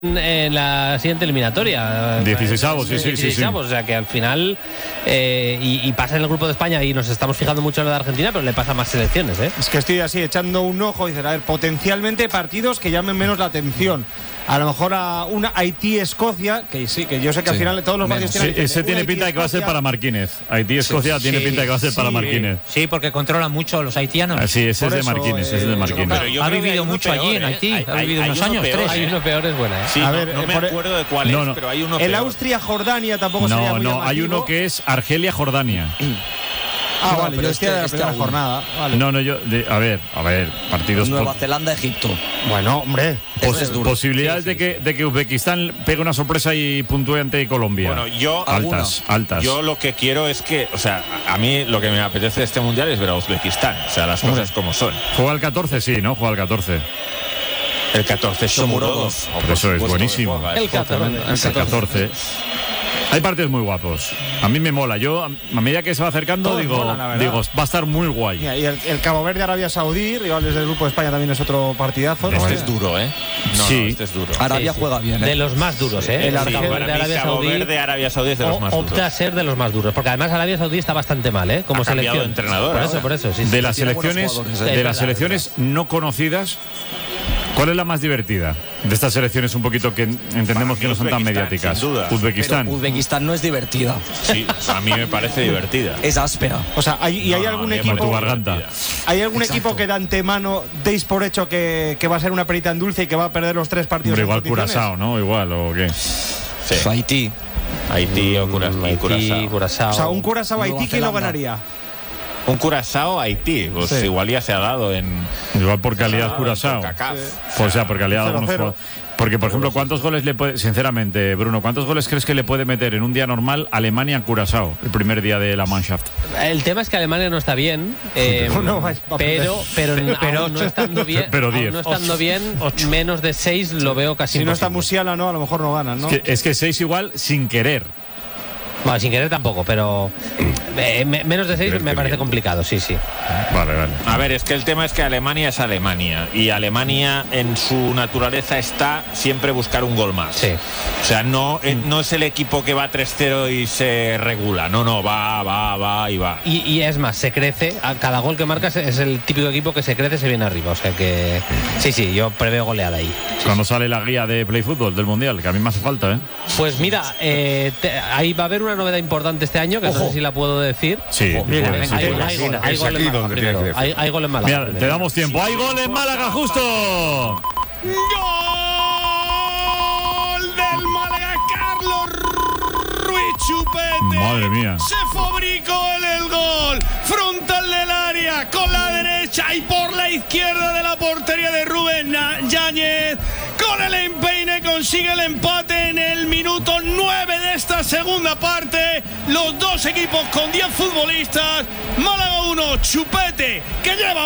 en la siguiente eliminatoria. 16avos, sí. O sea que al final y pasa en el grupo de España y nos estamos fijando mucho en la de Argentina, pero le pasa a más selecciones, ¿eh? Es que estoy así echando un ojo y dicen, a ver, potencialmente partidos que llamen menos la atención. A lo mejor a una Haití-Escocia, que sí, que yo sé que al final todos los partidos tienen. Sí, ese tiene pinta de que va a ser para Marquínez. Haití-Escocia tiene pinta de que va a ser para Marquínez. Sí, porque controlan mucho los haitianos. Sí, ese es de Marquínez. Ha vivido mucho allí en Haití. Ha vivido unos años, 3. Hay uno peor, es buena, ¿eh? Sí, a ver, no me acuerdo de cuál es, pero hay uno peor. El Austria-Jordania tampoco sería muy llamativo. Hay uno que es Argelia-Jordania. Vale, yo decía de la primera jornada. Vale. A ver, partidos. Nueva Zelanda-Egipto. Bueno, hombre. Posibilidades de que Uzbekistán pegue una sorpresa y puntúe ante Colombia. Bueno, yo altas. Yo lo que quiero es que, o sea, a mí lo que me apetece de este mundial es ver a Uzbekistán, o sea, las cosas como son. Juega el 14, sí, ¿no? Juega el 14. El 14 Shomurodov. Eso es buenísimo. El 14. Hay partidos muy guapos. A mí me mola. Yo, a medida que se va acercando, digo, va a estar muy guay. Mira, y el Cabo Verde, Arabia Saudí, rivales del grupo de España, también es otro partidazo. Este es duro, ¿eh? Sí. Este es duro. Arabia juega bien, ¿eh? De los más duros, ¿eh? El Cabo Verde, Arabia Saudí es de los más duros. Opta a ser de los más duros, porque además Arabia Saudí está bastante mal, ¿eh? Como selección. De entrenador. Por eso, sí. De las selecciones no conocidas, ¿cuál es la más divertida? De estas selecciones un poquito que entendemos que no son tan mediáticas. Sin duda. Uzbekistán. Pero Uzbekistán no es divertida. Sí, a mí me parece divertida. Es áspera. O sea, hay algún equipo. Tu garganta. ¿Hay algún equipo que de antemano deis por hecho que va a ser una perita en dulce y que va a perder los 3 partidos? Pero igual Curazao, ¿no? Igual, ¿o qué? Sí. Haití o Curazao. O sea, un Curazao-Haití, ¿quién lo ganaría? Un Curazao-Haití, pues igual ya se ha dado en. Igual por calidad Curazao. O sea, por calidad algunos 0-0. Porque, por ejemplo, ¿cuántos goles le puede, sinceramente, Bruno, cuántos goles crees que le puede meter en un día normal Alemania a Curazao, el primer día de la Mannschaft? El tema es que Alemania no está bien, pero no estando bien, pero 10. No estando bien, 8. Menos de 6 lo veo casi Si no está imposible. Musiala, no, a lo mejor no ganan, ¿no? Es que 6 igual sin querer. Bueno, sin querer tampoco, pero menos de 6 me parece complicado, sí. Vale. A ver, es que el tema es que Alemania es Alemania y Alemania en su naturaleza está siempre buscar un gol más. Sí. O sea, no es el equipo que va 3-0 y se regula, no, va y va. Y es más, se crece, a cada gol que marcas es el típico equipo que se crece, se viene arriba, o sea que sí, yo preveo goleada ahí. Cuando sale la guía de Play Fútbol del Mundial, que a mí me hace falta, ¿eh? Pues mira, ahí va a haber una novedad importante este año, que no sé si la puedo decir. Sí, Hay gol en Málaga primero. Hay gol en Málaga. Mira, te damos tiempo. ¡Hay gol en Málaga, justo! ¡Gol del Málaga! Carlos Ruiz Chupete. Madre mía. Se fabricó el gol. Frontal del área, con la derecha y por la izquierda de la portería de Rubén Yáñez. Con el empeine consigue el empate en el minuto 9 de esta segunda parte. Los dos equipos con 10 futbolistas. Málaga 1, Chupete, que lleva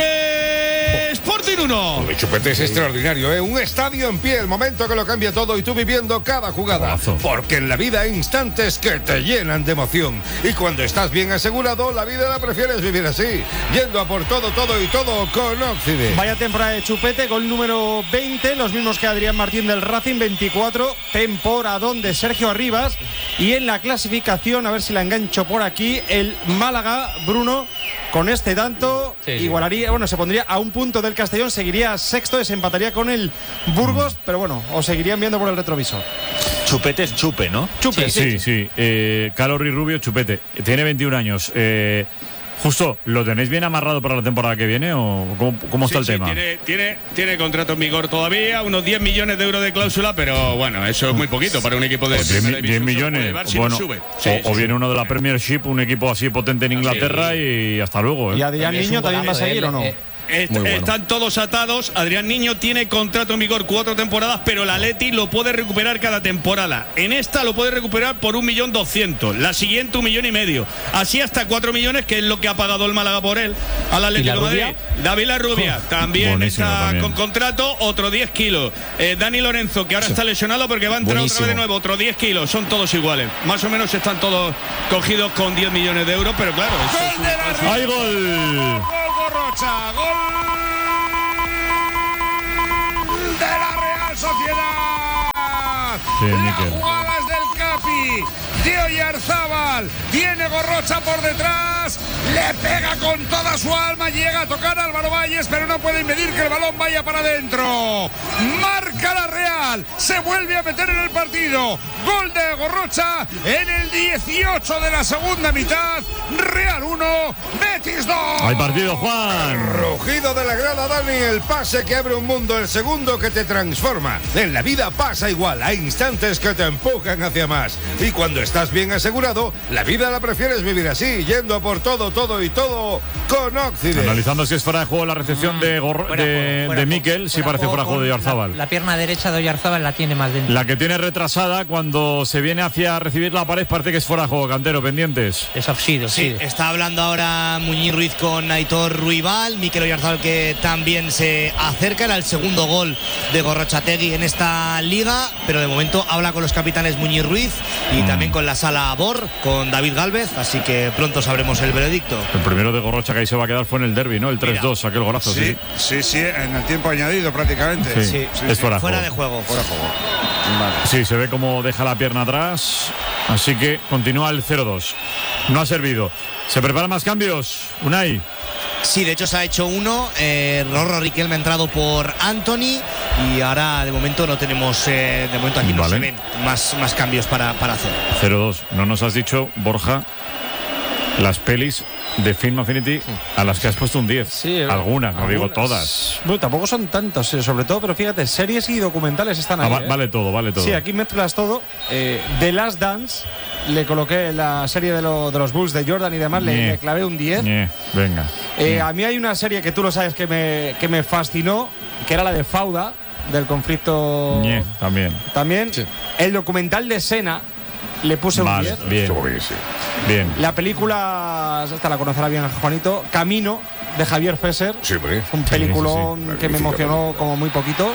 20. Sporting 1. Chupete es extraordinario, ¿eh? Un estadio en pie, el momento que lo cambia todo y tú viviendo cada jugada. Porque en la vida hay instantes que te llenan de emoción. Y cuando estás bien asegurado, la vida la prefieres vivir así. Yendo a por todo y todo con Occident. Vaya temporada de Chupete, gol número 20, los mismos que Adrián Martín del Racing, 24, temporadón de Sergio Arribas. Y en la clasificación, a ver si la engancho por aquí, el Málaga, Bruno, con este tanto, igualaría, se pondría a un punto del Castellón, seguiría sexto, desempataría con el Burgos, pero bueno, os seguirían viendo por el retrovisor. Chupete es Chupe, ¿no? Chupe, sí. Calorri Rubio, Chupete. Tiene 21 años. Justo, ¿lo tenéis bien amarrado para la temporada que viene o cómo está el tema? Tiene contrato en vigor todavía, unos 10 millones de euros de cláusula, pero bueno, eso es muy poquito para un equipo de 10 millones. Bueno, o viene uno de la Premiership, un equipo así potente en Inglaterra y hasta luego. ¿Y Adrián Niño también va a seguir o no? Están todos atados. Adrián Niño tiene contrato en vigor 4 temporadas, pero el Atleti lo puede recuperar cada temporada. En esta lo puede recuperar por 1.200.000, la siguiente 1,5 millones, así hasta 4 millones, que es lo que ha pagado el Málaga por él al Atlético de Madrid. David Larrubia también está con contrato, otro 10 kilos. Dani Lorenzo, que ahora está lesionado porque va a entrar otra vez de nuevo, otro 10 kilos. Son todos iguales, más o menos están todos cogidos con 10 millones de euros, pero claro, ¡hay gol! Rocha, gol de la Real Sociedad. Sí, la Mikel. jugada es del Capi, de Oyarzábal. Viene Gorrocha por detrás, le pega con toda su alma, llega a tocar a Álvaro Valles, pero no puede impedir que el balón vaya para adentro. Marca la Real, se vuelve a meter en el partido. Gol de Gorrocha en el 18 de la segunda mitad. Real 1, Betis 2. Hay partido, Juan. Rugido de la grada, Dani, el pase que abre un mundo, el segundo que te transforma. En la vida pasa igual, hay instantes que te empujan hacia más. Y cuando estás bien asegurado, la vida la prefieres vivir así, yendo por todo y todo con Occident. Analizando si es fuera de juego la recepción de Mikel, sí parece fuera de juego de Oyarzábal. La pierna derecha de Oyarzábal la tiene más dentro. La que tiene retrasada cuando se viene hacia recibir la pared parece que es fuera de juego, Cantero, pendientes. Es offside, Sí, está hablando ahora Muñiz Ruiz con Aitor Ruibal. Mikel Oyarzábal que también se acerca. Era el segundo gol de Gorrochategui en esta liga, pero de momento habla con los capitanes Muñiz Ruiz y también con la sala Bor, con David Gálvez, así que pronto sabremos el veredicto. El primero de Gorrocha que ahí se va a quedar fue en el derbi, ¿no? El 3-2, aquel golazo. Sí, en el tiempo añadido prácticamente. Sí, es fuera de juego. Vale. Sí, se ve como deja la pierna atrás, así que continúa el 0-2. No ha servido. ¿Se preparan más cambios, Unai? Sí, de hecho se ha hecho uno. Rorro Riquelme ha entrado por Anthony y ahora de momento no tenemos, de momento aquí no se ven más cambios para hacer. 0-2. No nos has dicho, Borja, las pelis de Film Affinity a las que has puesto un 10. Sí, algunas, no digo algunas. todas. Bueno, tampoco son tantos, sobre todo, pero fíjate, series y documentales están ahí. Vale todo, vale todo. Sí, aquí mezclas todo. The Last Dance, le coloqué la serie de los Bulls de Jordan y demás, le clavé un 10. Venga. A mí hay una serie que tú lo sabes que me fascinó, que era la de Fauda, del conflicto. También. Sí. El documental de Sena le puse un 10. Bien. La película, esta la conocerá bien Juanito, Camino, de Javier Fesser. Sí, un peliculón que me emocionó como muy poquito.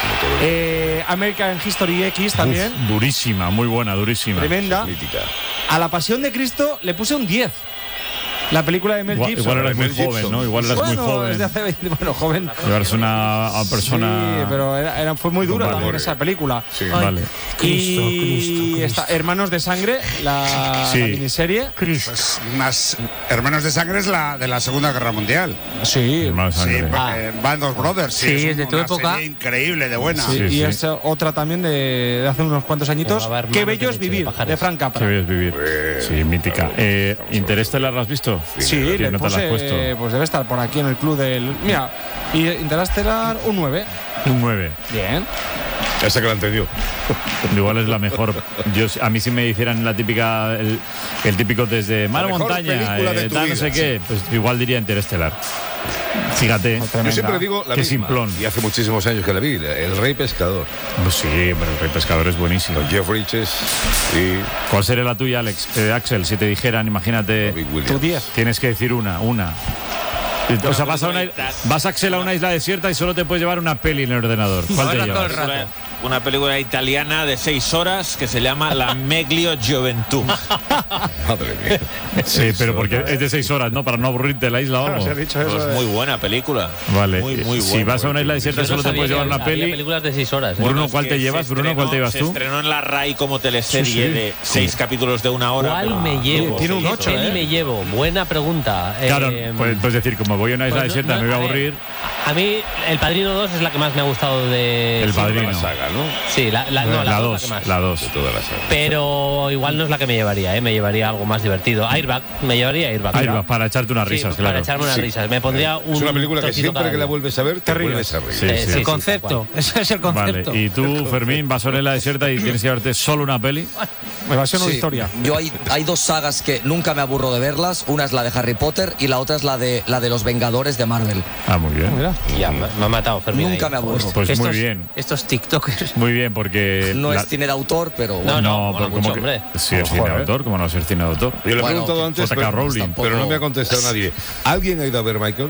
American History X también. Durísima, muy buena, durísima. Tremenda. A La Pasión de Cristo le puse un 10. La película de Mel Gibson. Igual eras muy joven, ¿no? Igual eras muy joven. Es de hace 20, joven. Llevarás una persona. Sí, pero fue muy dura también esa película. Sí, vale. Y está Hermanos de Sangre, la miniserie. Más Hermanos de Sangre es la de la Segunda Guerra Mundial. Sí, Band of Brothers. Sí, es de tu época. Serie increíble, de buena. Y es otra también de hace unos cuantos añitos. Qué bello es vivir, de Frank Capra. Qué bello es vivir. Sí, mítica. ¿Interstellar la has visto? Sí, le no te la has puesto. pues debe estar por aquí en el club del. Mira, y Interstellar un 9. Un 9. Bien. Esa que la entendió. Igual es la mejor. A mí si me hicieran la típica, el típico desde Mar Montaña, no sé qué, pues igual diría Interestelar. Fíjate. Yo siempre digo la qué misma, simplón. y hace muchísimos años que la vi, El Rey Pescador. Pues sí, pero El Rey Pescador es buenísimo. Con Jeff Bridges y... ¿Cuál sería la tuya, Axel? Si te dijeran, imagínate, tu 10. Tienes que decir una. O sea, vas Axel a una isla desierta y solo te puedes llevar una peli en el ordenador. ¿Cuál te llevas? Una película italiana de 6 horas que se llama La Meglio Gioventù. Madre mía. Sí, pero porque es de 6 horas, ¿no? Para no aburrirte la isla o algo. Es muy buena película. Vale. Muy si vas a una isla desierta solo te puedes llevar una peli. Películas de 6 horas. Bruno, ¿cuál te llevas? Bruno, ¿cuál te llevas tú? Se estrenó en la RAI como teleserie de 6 capítulos de 1 hora. ¿Cuál me llevo? Tiene un 8, ¿Qué me llevo? Buena pregunta. Claro, puedes decir, como voy a una isla desierta, me voy a aburrir. A mí, El Padrino 2 es la que más me ha gustado de. El Padrino. La saga, ¿no? Sí, la 2. La 2. De toda la saga. Pero igual no es la que me llevaría, me llevaría algo más divertido. Airbag, me llevaría Airbag. Para echarte unas risas, claro. Para echarme unas risas. Me pondría un. Es una película que trocito siempre que la vuelves a ver, te vuelves a reír. Es el concepto. Ese es el concepto. Vale. ¿Y tú, Fermín, vas a la desierta y tienes que verte solo una peli? Me va a ser una historia. Yo hay dos sagas que nunca me aburro de verlas. Una es la de Harry Potter y la otra es la de los Vengadores de Marvel. Ah, muy bien. Mira. Ya, me ha matado Fermín. Nunca me aburro. Pues muy bien. Estos TikTokers. Muy bien, porque. No es cine de autor, pero bueno. No, pero mucho, como hombre. Sí, es cine de autor, como no ser cine de autor. Yo le he Bueno, preguntado antes, J.K. Rowling, pero no me ha contestado nadie. ¿Alguien ha ido a ver Michael?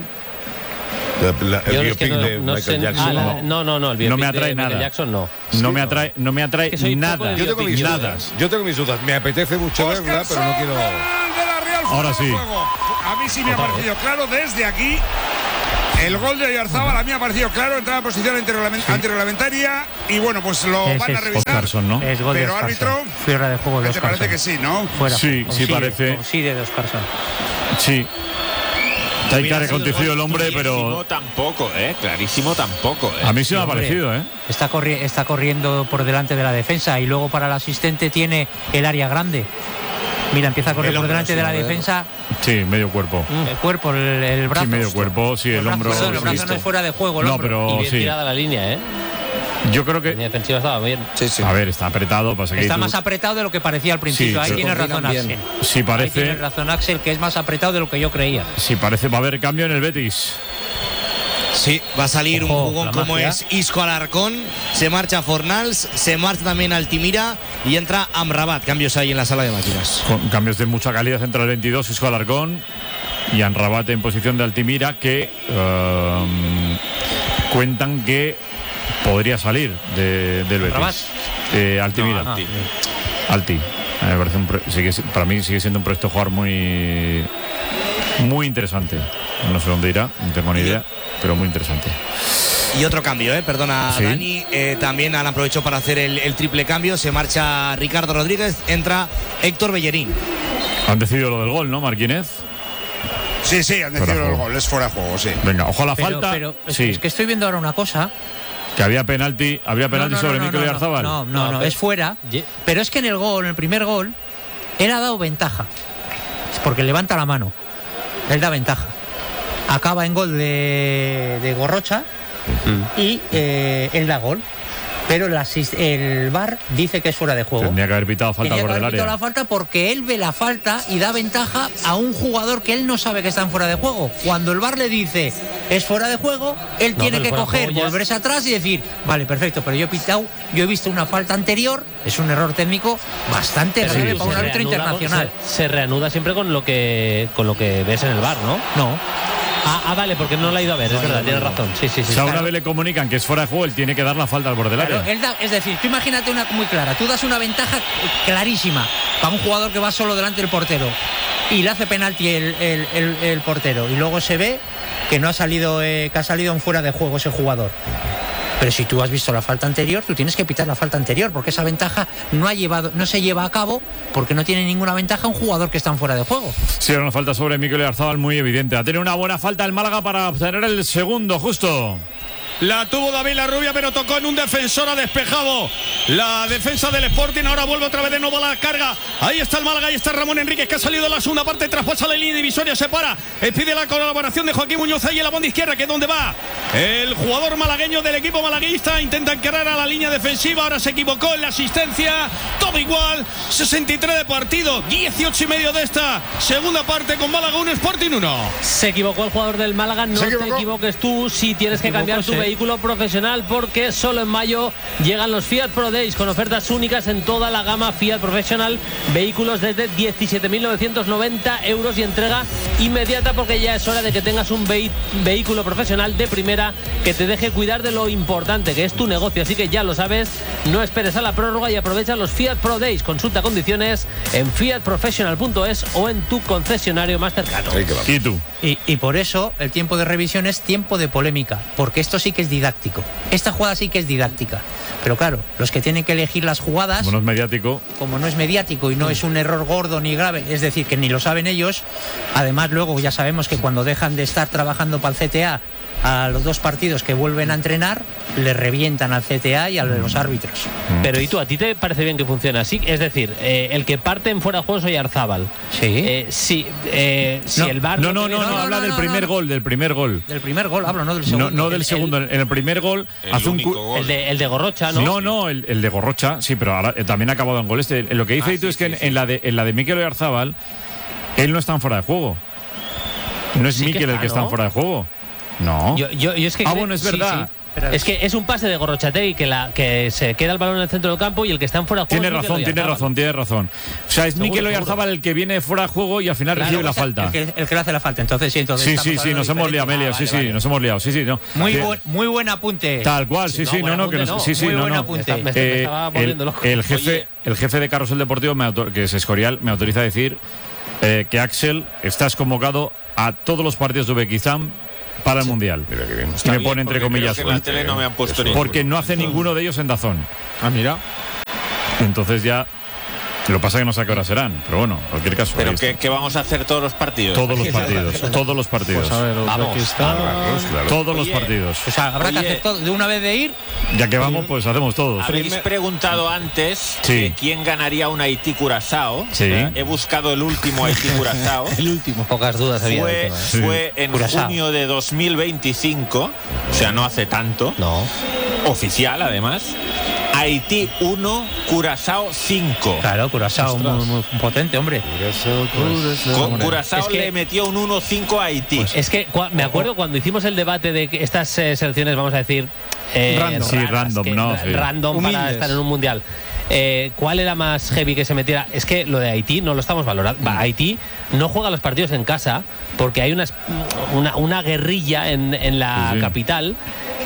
El biopic de Michael Jackson. No, el biopic No me atrae de Michael nada. Jackson no. No me atrae que soy nada. poco de Yo tengo mis dudas. Yo tengo mis dudas. Me apetece mucho verla, pero no quiero. De la Real Ahora fuera de sí. juego. A mí sí me ha parecido claro desde aquí. El gol de Oyarzábal a mí me ha parecido claro, entraba en posición antirreglamentaria y bueno, pues lo van a revisar. Oscarson, ¿no? Es gol de Pero Oscarson. árbitro, Fuera de juego de ¿te Oscarson. parece que sí, no? Fuera. Sí, sí parece. Sí, de Oscarson. Sí. Está ahí acontecido el hombre, pero Clarísimo tampoco. a mí sí me ha Hombre, parecido, Está corriendo por delante de la defensa y luego para el asistente tiene el área grande. Mira, empieza a correr por delante de la defensa. Sí, medio cuerpo. El cuerpo, el brazo. Sí, medio cuerpo, sí, el hombro. El brazo no es fuera de juego, el No, hombro. pero Y bien sí. tirada la línea, Yo creo La línea que. defensiva estaba bien. A ver, está apretado. Pasa que Está tú- más apretado de lo que parecía al principio. Sí, Ahí pero tiene razón combinan Axel. bien. Sí, Ahí tiene parece. razón Axel, que es más apretado de lo que yo creía. Sí, parece. Va a haber cambio en el Betis. Sí, va a salir Ojo, un jugón la como magia. es Isco Alarcón, se marcha Fornals, se marcha también Altimira y entra Amrabat. Cambios ahí en la sala de máquinas. Con cambios de mucha calidad entre el 22, Isco Alarcón y Anrabat en posición de Altimira, que cuentan que podría salir del ¿Amrabat? Betis. Altimira. No, Alti. Alti. Me parece para mí sigue siendo un proyecto jugar muy interesante. No sé dónde irá, no tengo ni idea, pero muy interesante. Y otro cambio, perdona Sí. Dani, también han aprovechado para hacer el triple cambio, se marcha Ricardo Rodríguez, entra Héctor Bellerín. Han decidido lo del gol, ¿no, Marquínez? Sí, han Fuera decidido de el juego. gol, es fuera de juego, sí. Venga, ojo a la Pero, falta. pero sí, es que estoy viendo ahora una cosa. que habría penalti sobre Mikel Oyarzabal. No, es fuera. Pero es que en el primer gol, él ha dado ventaja. Es porque levanta la mano. Él da ventaja. Acaba en gol de Gorrocha y él da gol. Pero el VAR dice que es fuera de juego. Tendría que haber pitado falta Tenía que por haber el pitado área. la falta porque él ve la falta y da ventaja a un jugador que él no sabe que está fuera de juego. Cuando el VAR le dice es fuera de juego, él tiene que coger, volverse atrás y decir, vale, perfecto, pero yo he pitado, yo he visto una falta anterior, es un error técnico bastante grave para un árbitro internacional. Se reanuda siempre con lo que ves en el VAR, ¿no? No. Vale, porque no la ha ido a ver, es verdad, tienes razón. Sí. O sea, una vez le comunican que es fuera de juego, él tiene que dar la falta al borde del área. Claro, es decir, tú imagínate una muy clara, tú das una ventaja clarísima para un jugador que va solo delante del portero y le hace penalti el portero y luego se ve que no ha salido, que ha salido en fuera de juego ese jugador. Pero si tú has visto la falta anterior, tú tienes que pitar la falta anterior, porque esa ventaja no se lleva a cabo porque no tiene ninguna ventaja un jugador que está en fuera de juego. Sí, era una falta sobre Mikel Oyarzabal muy evidente. Ha tenido una buena falta el Málaga para obtener el segundo, justo. La tuvo David Larrubia, pero tocó en un defensor, ha despejado la defensa del Sporting. Ahora vuelve otra vez de nuevo a la carga. Ahí está el Málaga, ahí está Ramón Enríquez, que ha salido de la segunda parte, traspasa la línea divisoria, se para. Pide la colaboración de Joaquín Muñoz ahí en la banda izquierda, que es donde va el jugador malagueño del equipo malaguista. Intenta encarar a la línea defensiva, ahora se equivocó en la asistencia. Todo igual, 63 de partido, 18,5 de esta segunda parte con Málaga 1, Sporting 1. Se equivocó el jugador del Málaga, no te equivoques tú si tienes que cambiar tu vehículo profesional, porque solo en mayo llegan los Fiat Pro Days con ofertas únicas en toda la gama Fiat Professional, vehículos desde 17.990 euros y entrega inmediata, porque ya es hora de que tengas un vehículo profesional de primera que te deje cuidar de lo importante que es tu negocio. Así que ya lo sabes, no esperes a la prórroga y aprovecha los Fiat Pro Days. Consulta condiciones en fiatprofessional.es o en tu concesionario más cercano. ¿Y tú? Y por eso el tiempo de revisión es tiempo de polémica, porque esto sí que es didáctico. Esta jugada sí que es didáctica. Pero claro, los que tienen que elegir las jugadas, Como no es mediático. como no es mediático y no es un error gordo ni grave, es decir, que ni lo saben ellos, además luego ya sabemos que cuando dejan de estar trabajando para el CTA, a los dos partidos que vuelven a entrenar, le revientan al CTA y a los árbitros. Pero ¿y tú, a ti te parece bien que funcione así? Es decir, el que parte en fuera de juego es Oyarzabal. Sí. Si No, el VAR no, habla del primer gol, del primer gol. Del primer gol, hablo, no del segundo. No del segundo. En el primer gol hace un el de Gorrocha, ¿no? No, el de Gorrocha, sí, pero ahora también ha acabado en gol. Lo que dice tú es que en la de Mikel Oyarzabal, él no está en fuera de juego. No es Sí que Mikel el está, que está en ¿no? fuera de juego. No. Yo es que Bueno, es verdad. Es que es un pase de Gorrochategui que se queda el balón en el centro del campo y el que está en fuera de juego. Tiene razón. O sea, es Mikel Oyarzabal el que viene fuera de juego y al final recibe la falta. El que le hace la falta, entonces sí. Sí, nos hemos liado, Amelia. Nos hemos liado. Sí, no. Muy buen apunte. Tal cual, Muy buen apunte. Me estaba volviendo loco. El jefe de Carrusel Deportivo, que es Escorial, me autoriza a decir que Axel, estás convocado a todos los partidos de Uzbekistán para el Mundial. Mira qué bien. Y me pone entre comillas. En la tele no me han puesto ninguno. Porque no hace ninguno de ellos en DAZN. Ah, mira. Entonces ya. Lo que pasa es que no sé a qué hora serán, pero bueno, en cualquier caso. Pero ¿qué vamos a hacer todos los partidos? Todos los partidos, todos los partidos. Pues a ver, Vamos. Claro. Todos los partidos. O sea, habrá que hacer todo de una vez de ir. Ya que vamos, pues hacemos todos. Habéis preguntado antes Sí. quién ganaría un Haití-Curazao. Sí. He buscado el último Haití-Curazao. El último. Pocas dudas había. Fue en Curazao. junio de 2025, o sea, no hace tanto. No. Oficial, además. Haití 1, Curazao 5. Claro, Curazao muy potente, hombre. Curazao Es que- le metió un 1-5 a Haití. Es que me acuerdo cuando hicimos el debate de que estas selecciones, vamos a decir, Random. Sí, random, ¿no? Sí. Random para Humildes. estar en un mundial. ¿Cuál era más heavy que se metiera? Es que lo de Haití no lo estamos valorando. Haití no juega los partidos en casa porque hay una guerrilla en la Sí, sí. capital.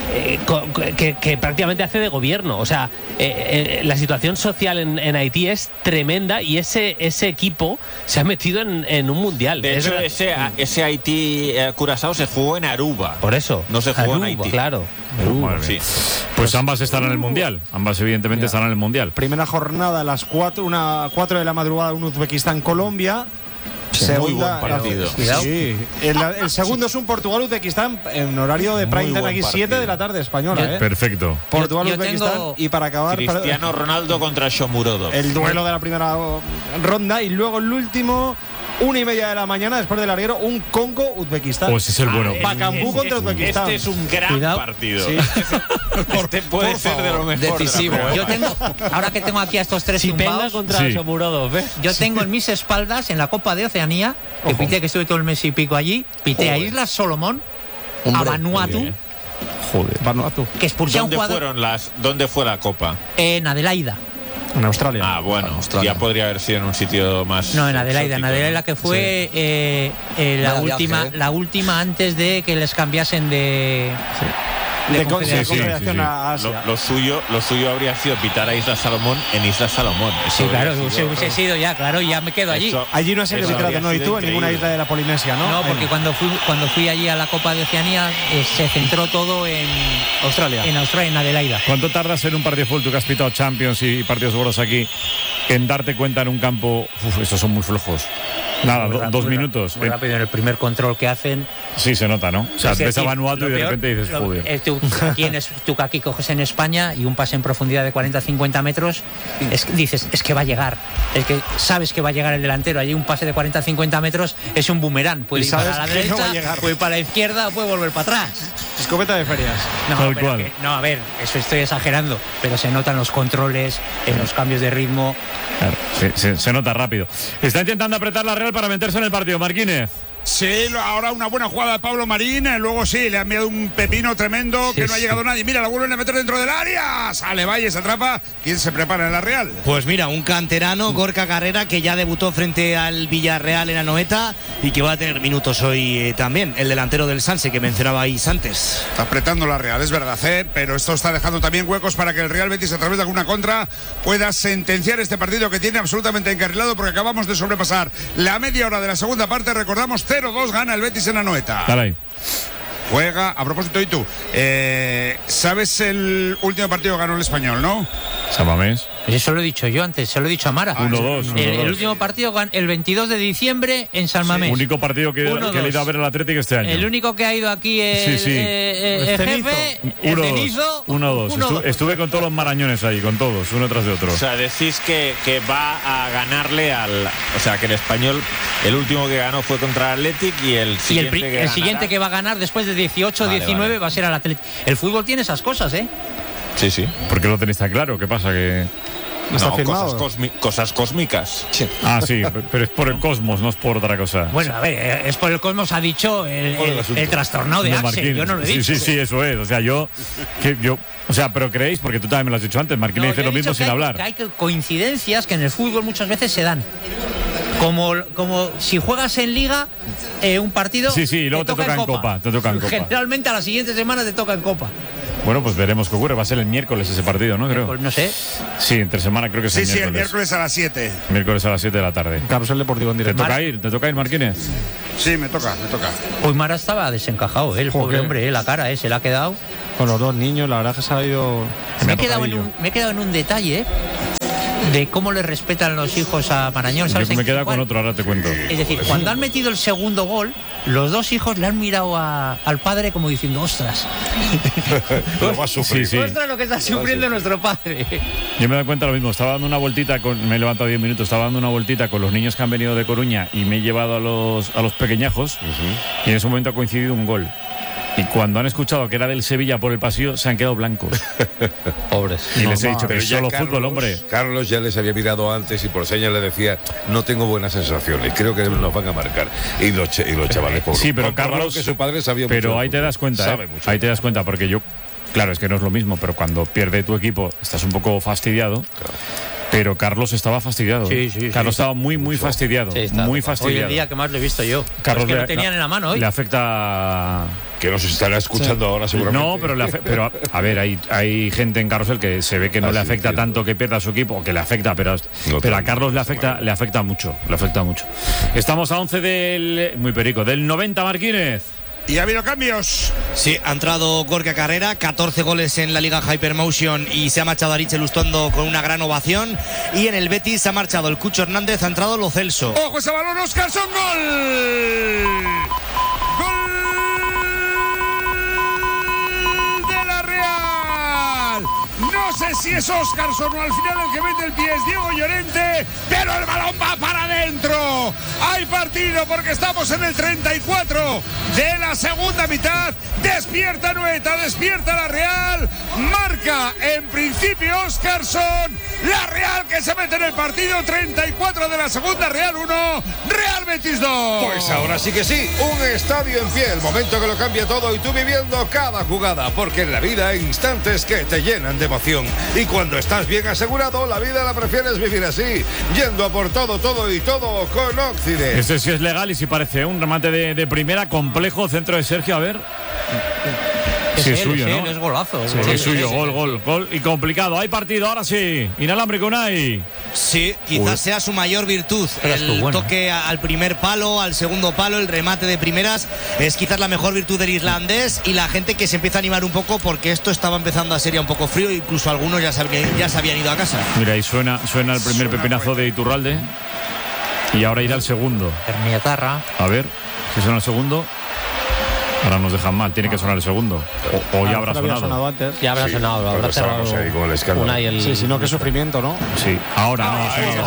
Que prácticamente hace de gobierno. O sea, la situación social en Haití es tremenda y ese equipo se ha metido en un mundial. De Es hecho, verdad. ese Haití-Curazao se jugó en Aruba. Por eso. No se jugó en Aruba, Haití. Claro. Madre mía. Sí. Pues ambas estarán en el Mundial. Ambas, evidentemente, estarán en el Mundial. Primera jornada a las 4 de la madrugada, un Uzbekistán-Colombia. Muy buen partido. Sí. El segundo es un Portugal-Uzbekistán en horario de prime time buen aquí, 7 partido. de la tarde española. Perfecto. Portugal-Uzbekistán. tengo- Y para acabar, Cristiano Ronaldo contra Shomurodov. el duelo de la primera ronda. Y luego el último, 1:30 de la mañana, después del larguero, un Congo-Uzbekistán. Pues ese es el bueno. Bakambú contra Uzbekistán. Este es un gran Cuidado. partido. Sí. Este puede ser de lo mejor. Decisivo. de la Yo primera. tengo, ahora que tengo aquí a estos tres Si venga tumbados, contra Sí. Shomurodov, ¿eh? yo tengo en mis espaldas en la Copa de Oceanía, que pité, que estuve todo el mes y pico allí, pité a Islas Solomón, a Hombre, Vanuatu, Joder. Vanuatu, que expulsé a un jugador ¿Dónde fue la copa? en Adelaida. en Australia. Ah, bueno, Australia. ya podría haber sido en un sitio más. No, en Adelaida, exótico, ¿no? que fue la Vaya última, viaje, la última antes de que les cambiasen de Confederación sí. a Asia. Lo suyo habría sido pitar a Islas Salomón en Islas Salomón. Eso Sí, claro, habría sido- hubiese sido ya, claro, y ya me quedo allí. Eso- Allí no has sido eso arbitrado, habría no, y sido tú en ninguna increíble. isla de la Polinesia, ¿no? No, porque cuando fui allí a la Copa de Oceanía se centró todo en Australia. en Australia, en Adelaida. ¿Cuánto tardas en un partido full? Tú que has pitado Champions y partidos gordos aquí, en darte cuenta en un campo? Estos son muy flojos. Nada, Muy 2 muy minutos. Muy rápido, en el primer control que hacen. Sí, se nota, ¿no? O sea, Es ves a decir, Vanuatu y lo de peor- repente dices, lo- joder. tú que aquí coges en España y un pase en profundidad de 40-50 metros, dices, es que va a llegar. Es que sabes que va a llegar el delantero. Allí un pase de 40-50 metros es un boomerang. Puede Y ir para sabes la que derecha, no va a llegar. puede ir para la izquierda, puede volver para atrás. Escopeta de ferias. No, Tal pero cual. no, a ver, eso estoy exagerando, pero se notan los controles, en los cambios de ritmo. Claro, se nota rápido. Está intentando apretar la Real para meterse en el partido. Marquínez. Sí, ahora una buena jugada de Pablo Marín. Luego sí, le ha enviado un pepino tremendo que no ha llegado nadie. Mira, la vuelven a meter dentro del área. Sale Valle, se atrapa. ¿Quién se prepara en la Real? Pues mira, un canterano, Gorka Carrera, que ya debutó frente al Villarreal en Anoeta y que va a tener minutos hoy también. El delantero del Sanse que mencionabais antes. Está apretando la Real, es verdad, pero esto está dejando también huecos para que el Real Betis, a través de alguna contra, pueda sentenciar este partido que tiene absolutamente encarrilado, porque acabamos de sobrepasar la media hora de la segunda parte. Recordamos, 0-2 gana el Betis en Anoeta. Dale ahí. Juega, a propósito, y tú, ¿sabes el último partido que ganó el Español, no? Samamés. Pues eso lo he dicho yo antes, se lo he dicho a Mara. 1-2. El último partido el 22 de diciembre en San Mamés. Único partido que 1-2. le he ido a ver al Atlético este año. El único que ha ido aquí el, Sí, sí. el jefe, el 1-2. Cenizo. 1-2. 1-2. Estuve con todos los marañones ahí, con todos, uno tras de otro. O sea, decís que va a ganarle al. O sea, que el Español, el último que ganó fue contra el Athletic y el Y el, siguiente pri- que el ganará- siguiente que va a ganar después de 18-19 Vale. va a ser al Atlético. El fútbol tiene esas cosas, ¿eh? Sí, sí. ¿Por qué lo tenéis tan claro? ¿Qué pasa? Que... Está No, firmado. cosas cósmicas. Ah, sí, pero es por el cosmos, no es por otra cosa. Bueno, a ver, es por el Cosmos, ha dicho el trastornado de No, Axel. Marquín. Yo no lo he dicho. Sí, eso es. O sea, o sea, pero creéis, porque tú también me lo has dicho antes, Marquín No, dice yo he lo dicho mismo que sin hay- hablar. que hay coincidencias que en el fútbol muchas veces se dan. Como si juegas en liga un partido. Sí, y luego te toca en Copa. Generalmente a la siguiente semana te toca en Copa. Bueno, pues veremos qué ocurre. Va a ser el miércoles ese partido, ¿no? Creo. No sé. Sí, entre semana creo que es el miércoles. Sí, el miércoles a las 7. Miércoles a las 7 de la tarde. Carrusel Deportivo en directo. ¿Te toca ir, Marquínez? Sí, me toca. Hoy Mara estaba desencajado, el pobre hombre, la cara, se le ha quedado. Con los dos niños, la verdad que se ha ido. Me he quedado en un detalle de cómo le respetan los hijos a Marañón. ¿Sabes? Yo me queda con otro, ahora te cuento. Es decir, cuando han metido el segundo gol, los dos hijos le han mirado al padre como diciendo, ostras. Lo va a sufrir. Sí. Ostras, lo que está sufriendo nuestro padre. Yo me doy cuenta de lo mismo. Estaba dando una vueltita, me he levantado 10 minutos, estaba dando una vueltita con los niños que han venido de Coruña y me he llevado a los pequeñajos y en ese momento ha coincidido un gol. Y cuando han escuchado que era del Sevilla por el pasillo, se han quedado blancos. Pobres. Y les he dicho que es solo Carlos, fútbol, hombre. Carlos ya les había mirado antes y por señas le decía, no tengo buenas sensaciones, creo que nos van a marcar. Y los chavales pobres. Sí, pero Carlos, que su padre sabía pero mucho ahí te das cuenta, ahí te das cuenta, porque yo, claro, es que no es lo mismo, pero cuando pierde tu equipo estás un poco fastidiado. Claro. Pero Carlos estaba fastidiado. Sí. Carlos estaba muy fastidiado. Sí, muy fastidiado. Hoy el día que más lo he visto yo. Carlos es que lo tenían en la mano hoy. Le afecta. Que nos estará escuchando ahora seguramente. No, pero a ver, hay gente en Carrusel que se ve que no le afecta tanto que pierda su equipo, o que le afecta, pero a Carlos le afecta mucho. Estamos a 11 del 90, Marquínez. Y ha habido cambios. Sí, ha entrado Gorka Carrera, 14 goles en la Liga Hypermotion y se ha marchado Aritz Lustondo con una gran ovación. Y en el Betis se ha marchado el Cucho Hernández, ha entrado Lo Celso. ¡Ojo ese balón, Óscarson! ¡Gol! ¡Gol de la Real! No sé si es Óscarson o al final el que mete el pie es Diego Llorente, pero el balón va para adentro. Hay partido porque estamos en el 34 de la segunda mitad. Despierta Noeta, despierta la Real. Marca en principio Óscarson. La Real que se mete en el partido. 34 de la segunda, Real 1, Real Betis 2. Pues ahora sí que sí, un estadio en pie, el momento que lo cambia todo y tú viviendo cada jugada, porque en la vida hay instantes que te llenan de emoción. Y cuando estás bien asegurado, la vida la prefieres vivir así, yendo a por todo con Occident. Este sí es legal y sí parece un remate de primera, complejo, centro de Sergio, a ver. Sí, es suyo, ¿no? Es golazo. Sí, es suyo, gol y complicado. Hay partido, ahora sí. Inalámbrico, Unai. Sí, quizás sea su mayor virtud. El toque al primer palo, al segundo palo, el remate de primeras es quizás la mejor virtud del irlandés y la gente que se empieza a animar un poco porque esto estaba empezando a ser ya un poco frío, incluso algunos ya se habían ido a casa. Mira, ahí suena el primer pepinazo de Iturralde y ahora irá el segundo. Herniatarra. A ver, si suena el segundo. Ahora nos dejan mal, tiene que sonar el segundo. O ya habrá sonado. Antes. Ya habrá sonado, habrá cerrado ahí con el escándalo. Sí, sino que sufrimiento, ¿no? Sí, ahora no.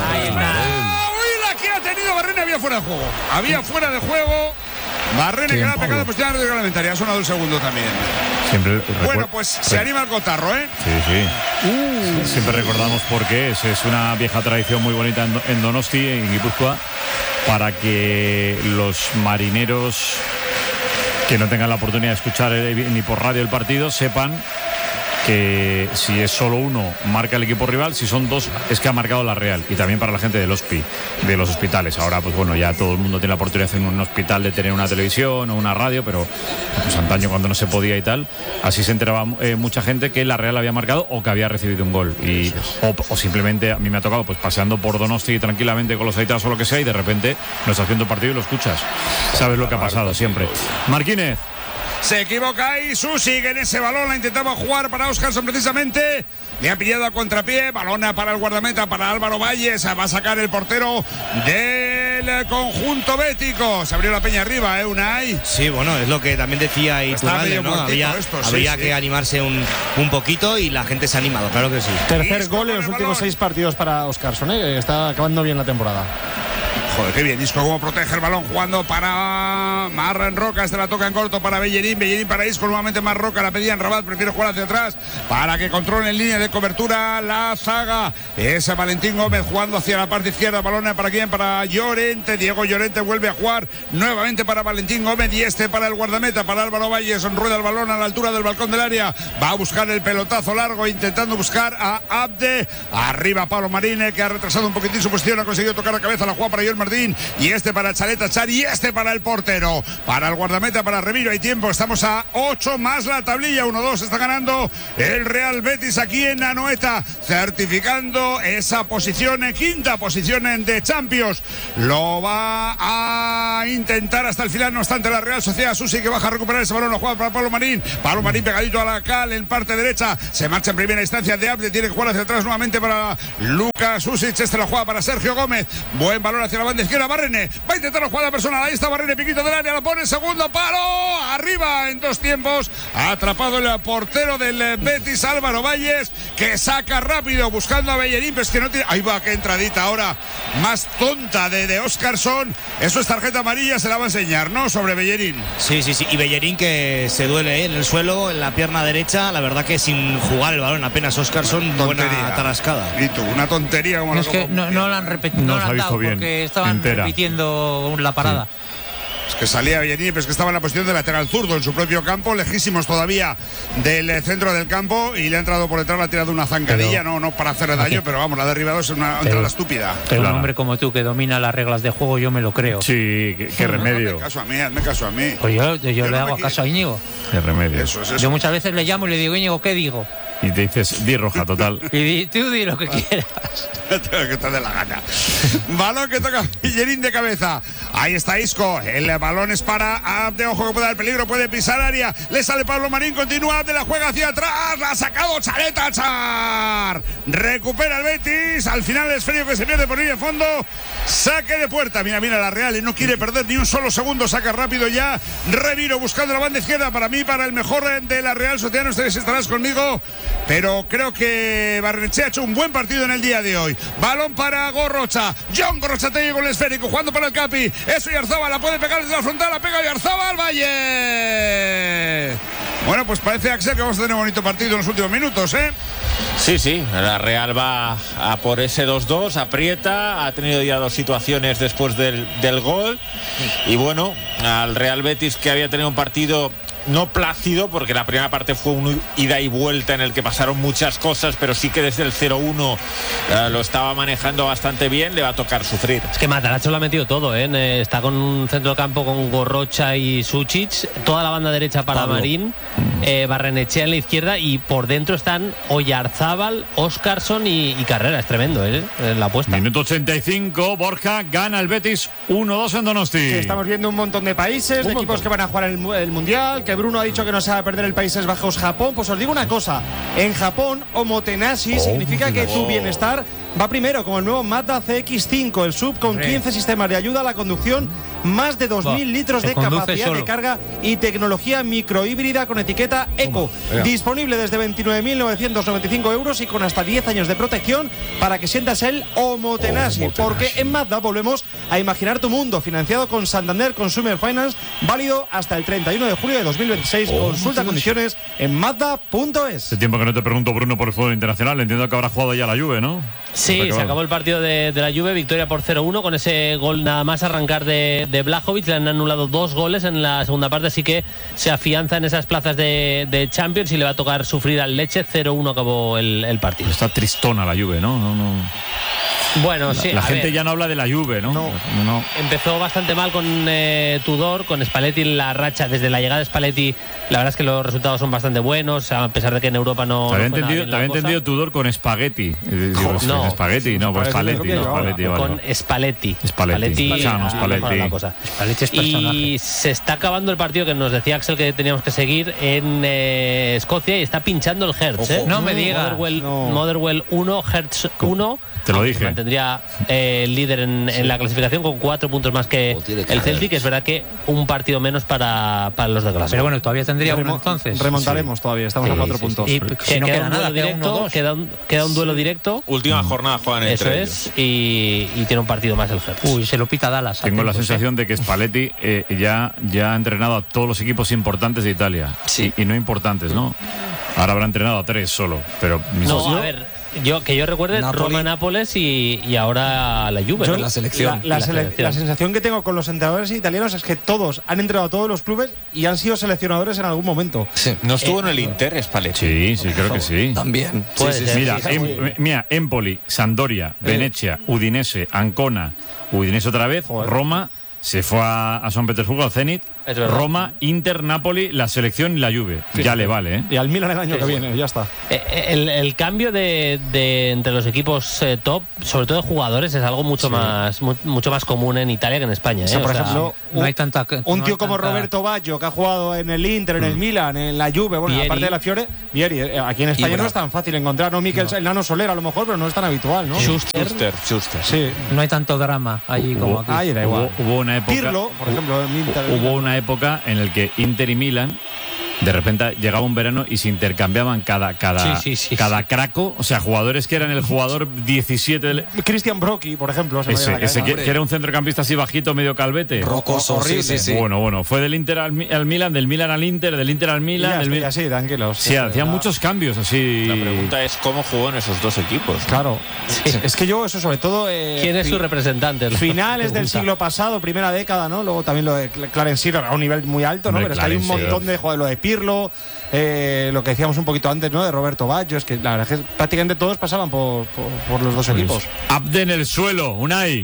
La que ha tenido Barrena había fuera de juego. Había fuera de juego. Barrena que le ha pegado de posición reglamentaria. Ha sonado el segundo también. Bueno, pues se anima el cotarro, ¿eh? Sí. Siempre recordamos por qué. Es una vieja tradición muy bonita en Donosti, en Guipúzcoa, para que los marineros que no tengan la oportunidad de escuchar ni por radio el partido sepan que si es solo uno marca el equipo rival, si son dos es que ha marcado la Real. Y también para la gente del hospi, de los hospitales. Ahora pues bueno, ya todo el mundo tiene la oportunidad en un hospital de tener una televisión o una radio, pero pues antaño cuando no se podía y tal, así se enteraba mucha gente que la Real había marcado o que había recibido un gol. O simplemente a mí me ha tocado pues paseando por Donosti tranquilamente con los aitados o lo que sea, y de repente no estás viendo el partido y lo escuchas. Sabes lo que ha pasado siempre. Marquínez. Se equivoca ahí Susi, que en ese balón la intentaba jugar para Óscarson precisamente. Le ha pillado a contrapié, balona para el guardameta, para Álvaro Valles. Va a sacar el portero del conjunto bético. Se abrió la peña arriba, Unai. Sí, bueno, es lo que también decía Iturralde, ¿no? Había que animarse un poquito y la gente se ha animado, claro que sí. Tercer gol en los últimos 6 partidos para Óscarson, ¿eh? Está acabando bien la temporada. Joder, qué bien, Isco, cómo protege el balón, jugando para Marran Roca, la toca en corto para Bellerín para Isco, nuevamente más Roca, la pedía en Rabat, prefiere jugar hacia atrás para que controle en línea de cobertura la zaga. Es Valentín Gómez jugando hacia la parte izquierda, balón para quién, para Llorente, Diego Llorente vuelve a jugar nuevamente para Valentín Gómez y para el guardameta, para Álvaro Valles, rueda el balón a la altura del balcón del área, va a buscar el pelotazo largo, intentando buscar a Abde, arriba Pablo Marine, que ha retrasado un poquitín su posición, ha conseguido tocar la cabeza, la jugada para Joel Martín, y este para Chaleta Char, y este para el portero. Para el guardameta, para Remiro, hay tiempo. Estamos a 8 más la tablilla. 1-2 está ganando el Real Betis aquí en Anoeta, certificando esa posición, quinta posición de Champions. Lo va a intentar hasta el final, no obstante, la Real Sociedad. Susi, que baja a recuperar ese balón, lo juega para Pablo Marín. Pablo Marín pegadito a la cal en parte derecha. Se marcha en primera instancia de Abde, tiene que jugar hacia atrás nuevamente para Lucas Susic. Este la juega para Sergio Gómez. Buen balón hacia la banda izquierda. Barrene va a intentar la jugada personal. Ahí está Barrene, piquito del área, lo pone, segundo palo, arriba en 2 tiempos. Ha atrapado el portero del Betis, Álvaro Valles, que saca rápido buscando a Bellerín, pero es que no tiene. Ahí va, qué entradita ahora más tonta de Óscarson. Eso es tarjeta amarilla, se la va a enseñar, ¿no? Sobre Bellerín. Sí. Y Bellerín, que se duele en el suelo, en la pierna derecha. La verdad que sin jugar el balón apenas. Óscarson, buena tarascada. Y tú, una tontería como es que no la han repetido, no la han dado bien, porque estaban entera, repitiendo la parada. Sí. Es que salía Bellerín, pero es que estaba en la posición de lateral zurdo en su propio campo, lejísimos todavía del centro del campo, y le ha entrado por detrás, le ha tirado una zancadilla, no para hacerle daño, pero vamos, la ha derribado, es una entrada estúpida. Pero un hombre como tú, que domina las reglas de juego, yo me lo creo. Sí, qué remedio. Hazme caso a mí. Pues yo le hago caso a Íñigo. Qué remedio. Eso. Yo muchas veces le llamo y le digo, Íñigo, ¿qué digo? Y te dices, di roja, total. Y tú di lo que quieras. Que te dé la gana. Balón que toca Bellerín de cabeza. Ahí está Isco. El balón es para Abde. Ojo que puede dar peligro, puede pisar área. Le sale Pablo Marín, continúa Abde, la juega hacia atrás. La ha sacado Chaleta Char. Recupera el Betis. Al final el esférico que se pierde por línea de fondo. Saque de puerta. Mira la Real, y no quiere perder ni un solo segundo. Saca rápido ya Remiro buscando la banda izquierda. Para mí, para el mejor de la Real Sociedad. No sé si estarás conmigo, pero creo que Barrenechea ha hecho un buen partido en el día de hoy. Balón para Gorrocha. John Gorrochategui con el esférico, jugando para el Capi. Eso, Yarzábal la puede pegar desde la frontal. La pega Yarzábal, Valle. Bueno, pues parece, Axel, que vamos a tener un bonito partido en los últimos minutos, ¿eh? Sí, la Real va a por ese 2-2, aprieta, ha tenido ya 2 situaciones después del gol. Y bueno, al Real Betis, que había tenido un partido no plácido, porque la primera parte fue un ida y vuelta en el que pasaron muchas cosas, pero sí que desde el 0-1 lo estaba manejando bastante bien. Le va a tocar sufrir. Es que Matarazzo lo ha metido todo, ¿eh? Está con un centro de campo con Gorrocha y Suchic, toda la banda derecha para Pablo Marín, Barrenechea en la izquierda, y por dentro están Oyarzábal, Óscarson y Carrera. Es tremendo, la apuesta. Minuto 85, Borja, gana el Betis 1-2 en Donosti. Sí, estamos viendo un montón de países, de equipos que van a jugar el Mundial, que Bruno ha dicho que no se va a perder el Países Bajos Japón. Pues os digo una cosa, en Japón omotenashi significa que tu bienestar va primero, como el nuevo Mazda CX-5, el sub con 15 sistemas de ayuda a la conducción, más de 2.000 litros de capacidad de carga y tecnología microhíbrida con etiqueta Eco. Disponible desde 29.995 euros y con hasta 10 años de protección para que sientas el omotenashi. Porque en Mazda volvemos a imaginar tu mundo, financiado con Santander Consumer Finance, válido hasta el 31 de julio de 2026. Consulta condiciones en Mazda.es. Hace tiempo que no te pregunto, Bruno, por el fútbol internacional. Entiendo que habrá jugado ya la Juve, ¿no? Sí, se acabó el partido de la Juve, victoria por 0-1 con ese gol nada más arrancar de Blajovic. Le han anulado 2 goles en la segunda parte, así que se afianza en esas plazas de Champions y le va a tocar sufrir al Lecce. 0-1 acabó el partido. Está tristona la Juve, ¿no? Bueno, sí. La gente ya no habla de la Juve, ¿no? No. Empezó bastante mal con Tudor, con Spalletti. La racha desde la llegada de Spalletti, la verdad es que los resultados son bastante buenos, a pesar de que en Europa no. Te había entendido Tudor con Spaghetti. No, Spaghetti, no, pues Spalletti. Con Spalletti. Spalletti. Y se está acabando el partido que nos decía Axel que teníamos que seguir en Escocia, y está pinchando el Hertz. No me digas. Motherwell 1, Hertz 1. Te lo dije. Mantendría el líder en la clasificación con 4 puntos más que el Celtic. Es verdad que un partido menos para los de Glasgow. Pero bueno, todavía tendría uno entonces. Remontaremos todavía, estamos a 4 puntos. Y si no queda nada, queda un duelo directo. Última jornada juegan entre ellos. Y tiene un partido más el Hertz. Uy, se lo pita Dallas. Tengo la sensación de que Spalletti ya ha entrenado a todos los equipos importantes de Italia. Sí. Y no importantes, ¿no? Ahora habrá entrenado a 3 solo, pero no, a ver, Yo recuerde Roma-Nápoles y ahora la Juve. Yo, ¿no? la selección. La sensación que tengo con los entrenadores italianos es que todos han entrenado a todos los clubes y han sido seleccionadores en algún momento. Sí. ¿No estuvo en el Inter, Spalletti? Sí, creo que sí. También. Mira, Empoli, Sampdoria, Venecia, Udinese, Ancona, Udinese otra vez, Roma, se fue a San Petersburgo, al Zenit, Roma, Inter, Napoli, la selección y la Juve. Ya le vale, ¿eh? Y al Milan el año que viene, ya está. El cambio de entre los equipos top, sobre todo de jugadores, es algo mucho más común en Italia que en España. O sea, por ejemplo, no hay tanta, un tío como Roberto Baggio, que ha jugado en el Inter, en el Milan, en la Juve, bueno, Vieri. aparte de la Fiore, Vieri, aquí en España no es tan fácil encontrar, ¿no? El Nano Soler a lo mejor, pero no es tan habitual, ¿no? Schuster. Sí. no hay tanto drama allí como aquí. Ahí da igual. Hubo una época. Pirlo, por ejemplo, en Inter. Hubo una época en la que Inter y Milan, de repente llegaba un verano y se intercambiaban cada craco, o sea, jugadores que eran el jugador 17 Christian Brocchi, por ejemplo, ese que era un centrocampista así bajito, medio calvete. Rocoso, horrible. sí. Bueno, fue del Inter al Milan, del Milan al Inter, del Inter al Milan, Sí, tranquilos. Sí, hacían muchos cambios así. La pregunta es cómo jugó en esos dos equipos, ¿no? Claro. Sí. Es que yo, eso sobre todo. ¿Quién es su representante? Finales del siglo pasado, primera década, ¿no? Luego también lo de Clarence Seedorf a un nivel muy alto, ¿no? Pero es que hay un montón de jugadores, lo de Pirlo, lo que decíamos un poquito antes, ¿no? De Roberto Baggio, es que la verdad es que prácticamente todos pasaban por los dos equipos. Abde en el suelo, Unai.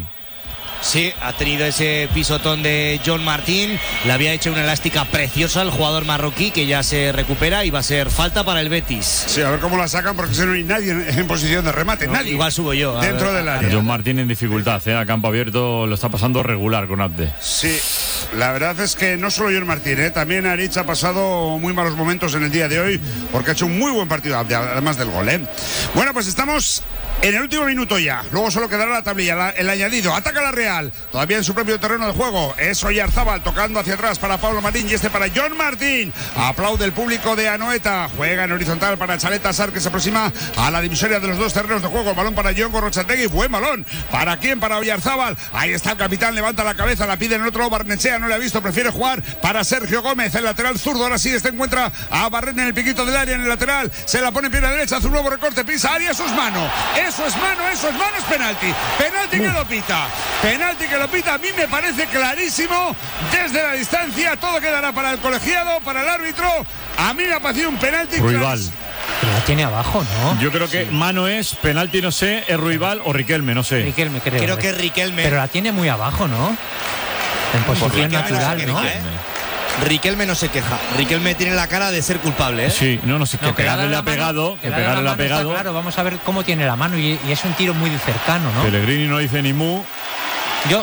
Sí, ha tenido ese pisotón de John Martín. Le había hecho una elástica preciosa al jugador marroquí, que ya se recupera y va a ser falta para el Betis. Sí, a ver cómo la sacan, porque no hay nadie en posición de remate. No, nadie. Igual subo yo. Dentro del área. John Martín en dificultad, a campo abierto lo está pasando regular con Abde. Sí, la verdad es que no solo John Martín, también Aritz ha pasado muy malos momentos en el día de hoy, porque ha hecho un muy buen partido, además del gol. Bueno, pues estamos en el último minuto ya. Luego solo quedará la tablilla, el añadido. Ataca la Real, todavía en su propio terreno de juego. Es Oyarzábal tocando hacia atrás para Pablo Marín y este para John Martín. Aplaude el público de Anoeta. Juega en horizontal para Chaleta Sar, que se aproxima a la divisoria de los dos terrenos de juego. El balón para John Gorrochategui. Buen balón. ¿Para quién? Para Oyarzábal. Ahí está el capitán, levanta la cabeza, la pide en otro. Barnechea no le ha visto, prefiere jugar para Sergio Gómez, el lateral zurdo. Ahora sí, este encuentra a Barren en el piquito del área, en el lateral. Se la pone en pierna derecha, hace un nuevo recorte, pisa área. Eso es mano. Eso es penalti. Penalti que lo pita. Penalti que lo pita. A mí me parece clarísimo desde la distancia. Todo quedará para el colegiado, para el árbitro. A mí me ha parecido un penalti. Ruibal. Pero la tiene abajo, ¿no? Yo creo que mano es, penalti no sé, es Ruibal o Riquelme, no sé. Riquelme, creo que es Riquelme. Pero la tiene muy abajo, ¿no? En posición natural, ¿no? Riquelme no se queja. Riquelme tiene la cara de ser culpable, Sí, no sé, que pegarle le ha pegado. Que pegarle le ha pegado. Claro, vamos a ver cómo tiene la mano y es un tiro muy cercano, ¿no? Pellegrini no dice ni mu. Yo,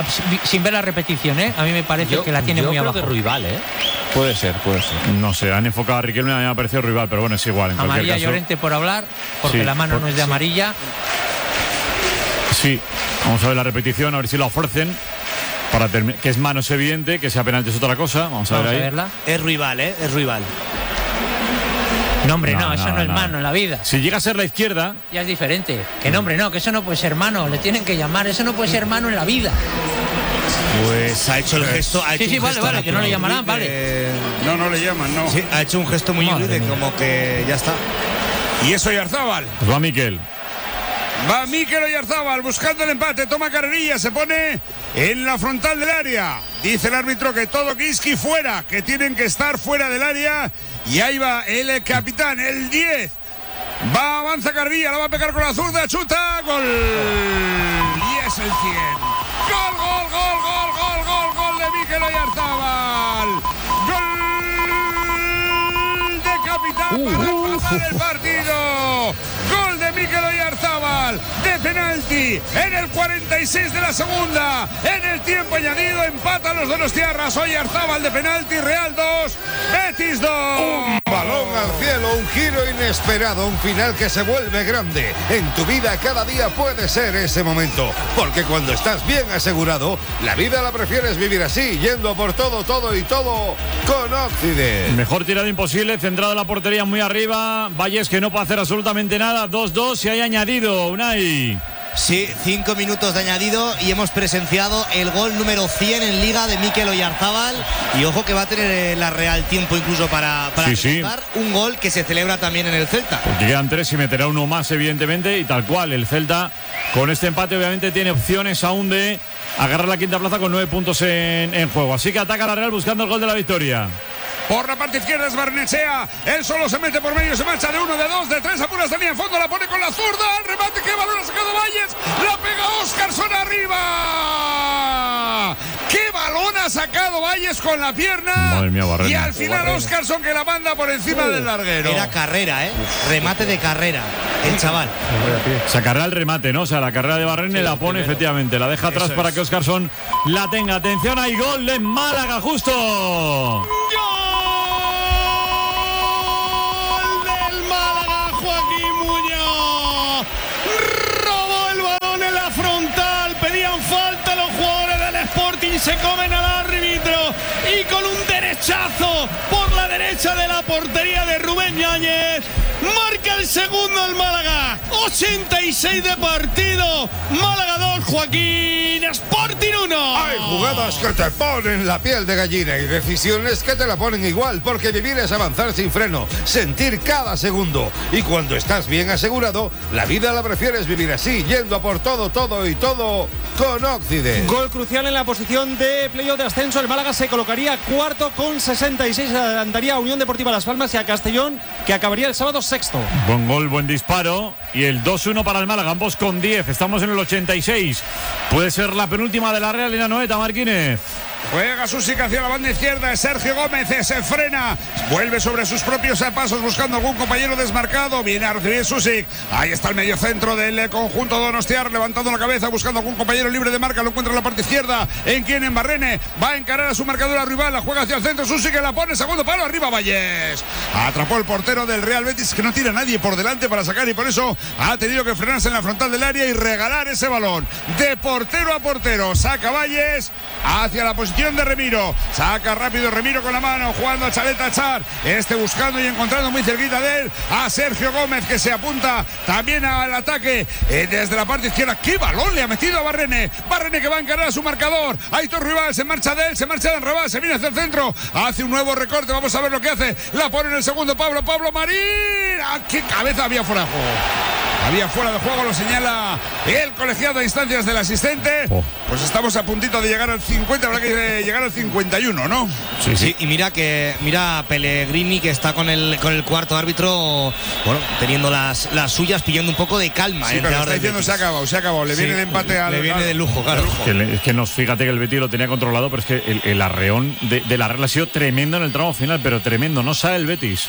sin ver la repetición, a mí me parece que la tiene muy abajo. Yo creo que Ruibal, Puede ser. No sé, han enfocado a Riquelme, a mí me ha parecido Ruibal, pero bueno, es igual. En Amarilla caso. Llorente por hablar, porque la mano no es de amarilla. Sí, vamos a ver la repetición, a ver si la ofrecen. Para que es mano, es evidente, que sea penalti es otra cosa. Vamos a ver ahí. Verla. Es Ruibal, es Ruibal. No, hombre, no, eso no es mano en la vida. Si llega a ser la izquierda. Ya es diferente. Que no, hombre, no, que eso no puede ser mano. Le tienen que llamar. Eso no puede ser mano en la vida. Pues ha hecho el gesto. Vale, que no le llamarán, vale. No le llaman, no. Sí, ha hecho un gesto muy híbrido, como que ya está. Y eso Oyarzábal. Pues va Miquel. Va Mikel Oyarzábal buscando el empate, toma carrerilla, se pone en la frontal del área. Dice el árbitro que todo Kiski fuera, que tienen que estar fuera del área. Y ahí va el capitán, el 10. Avanza Carrilla, la va a pegar con la zurda, chuta, gol. Y es el 100. Gol de Mikel Oyarzábal. Gol de capitán para empatar el partido. Gol de Mikel Oyarzábal de penalti en el 46 de la segunda. En el tiempo añadido empatan los donostiarras. Oyarzábal de penalti, Real 2, Betis 2. Un balón al cielo, un giro inesperado, un final que se vuelve grande. En tu vida cada día puede ser ese momento, porque cuando estás bien asegurado, la vida la prefieres vivir así, yendo por todo con Occident. Mejor tirada imposible, centrado en la portería muy arriba. Valles que no puede hacer absolutamente nada. 2-2 y hay añadido, Unai. Sí, 5 minutos de añadido y hemos presenciado el gol número 100 en Liga de Mikel Oyarzábal. Y ojo que va a tener la Real tiempo incluso para remontar un gol que se celebra también en el Celta. Porque quedan 3 y meterá uno más, evidentemente, y tal cual. El Celta, con este empate, obviamente, tiene opciones aún de agarrar la quinta plaza con 9 puntos en juego. Así que ataca la Real buscando el gol de la victoria. Por la parte izquierda es Barnechea. Él solo se mete por medio, se marcha de 1, de 2, de 3, apuras de línea en fondo, la pone con la zurda. Al remate, qué balón ha sacado Valles. La pega Óscarson arriba. Qué balón ha sacado Valles con la pierna. Madre mía, Barrene. Y al final Óscarson que la manda por encima del larguero. Era carrera, remate de carrera. El chaval. Sacará el remate, ¿no? O sea, la carrera de Barrene la pone, efectivamente. La deja atrás para que Óscarson la tenga. Atención, hay gol de Málaga, justo. Se comen al árbitro y con un derechazo por la derecha de la portería de Rubén Yáñez marca el segundo el Málaga. 86 de partido, Málaga 2, Joaquín, Sporting 1. Hay jugadas que te ponen la piel de gallina y decisiones que te la ponen igual, porque vivir es avanzar sin freno, sentir cada segundo, y cuando estás bien asegurado, la vida la prefieres vivir así, yendo a por todo y todo con Occident. Gol crucial en la posición de playoff de ascenso. El Málaga se colocaría cuarto con 66. Adelantaría a Unión Deportiva Las Palmas y a Castellón, que acabaría el sábado sexto. Buen gol, buen disparo. Y el 2-1 para el Málaga, ambos con 10. Estamos en el 86. Puede ser la penúltima de la Real en Anoeta, Marquínez. Juega Susic hacia la banda izquierda, Sergio Gómez se frena, vuelve sobre sus propios pasos buscando algún compañero desmarcado, viene a recibir Susic, ahí está el mediocentro del conjunto donostiar, levantando la cabeza, buscando algún compañero libre de marca, lo encuentra en la parte izquierda, en quien en Barrene, va a encarar a su marcadora rival, la juega hacia el centro, Susic que la pone, segundo palo, arriba Valles, atrapó el portero del Real Betis, que no tira a nadie por delante para sacar y por eso ha tenido que frenarse en la frontal del área y regalar ese balón, de portero a portero, saca Valles hacia la posición de Remiro, saca rápido Remiro con la mano, jugando a Chaleta Char, buscando y encontrando muy cerquita de él a Sergio Gómez, que se apunta también al ataque desde la parte izquierda. ¡Qué balón le ha metido a Barrene! Barrene que va a encarar a su marcador, Aitor Ruibal se marcha de él, se marcha de Enrabal, se viene hacia el centro, hace un nuevo recorte, vamos a ver lo que hace, la pone en el segundo Pablo Marín. ¡Ah, qué cabeza! Había fuera de juego. Había fuera de juego, lo señala el colegiado de instancias del asistente. Pues estamos a puntito de llegar al 50, habrá que llegar al 51, ¿no? Sí. Y mira Pellegrini, que está con el cuarto árbitro, bueno, teniendo las suyas, pillando un poco de calma. Sí, pero está diciendo se ha acabado. Le viene el empate al. Le viene de lujo, claro. Es que fíjate que el Betis lo tenía controlado, pero es que el arreón de la Real ha sido tremendo en el tramo final, pero tremendo, no sale el Betis.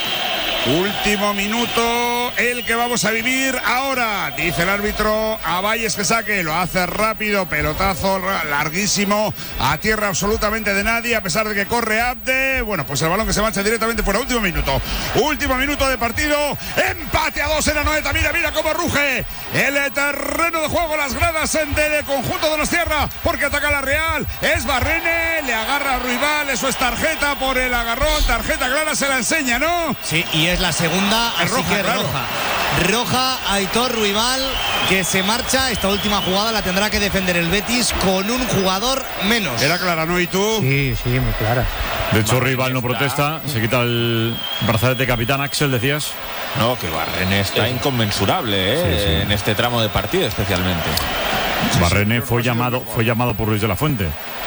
Último minuto, el que vamos a vivir ahora. Dice el árbitro a Valles que saque, lo hace rápido, pelotazo larguísimo, a tierra absolutamente de nadie, a pesar de que corre Abde. Bueno, pues el balón que se marcha directamente fuera. Último minuto de partido, empate a 2 en Anoeta. Mira cómo ruge el terreno de juego, las gradas del conjunto de Donostiarra, porque ataca la Real. Es Barrene, le agarra a Ruibal, eso es tarjeta por el agarrón, tarjeta clara, se la enseña, ¿no? Sí, y es la segunda, así roja, que claro. Roja a Aitor Ruibal, que se marcha. Esta última jugada la tendrá que defender el Betis con un jugador menos. Era clara, ¿no? ¿Y tú? Sí, muy clara. De hecho, Ruibal no protesta, se quita el brazalete capitán. Axel, decías. No, que Barrene está inconmensurable en este tramo de partido, especialmente. Barrene fue llamado por Luis de la Fuente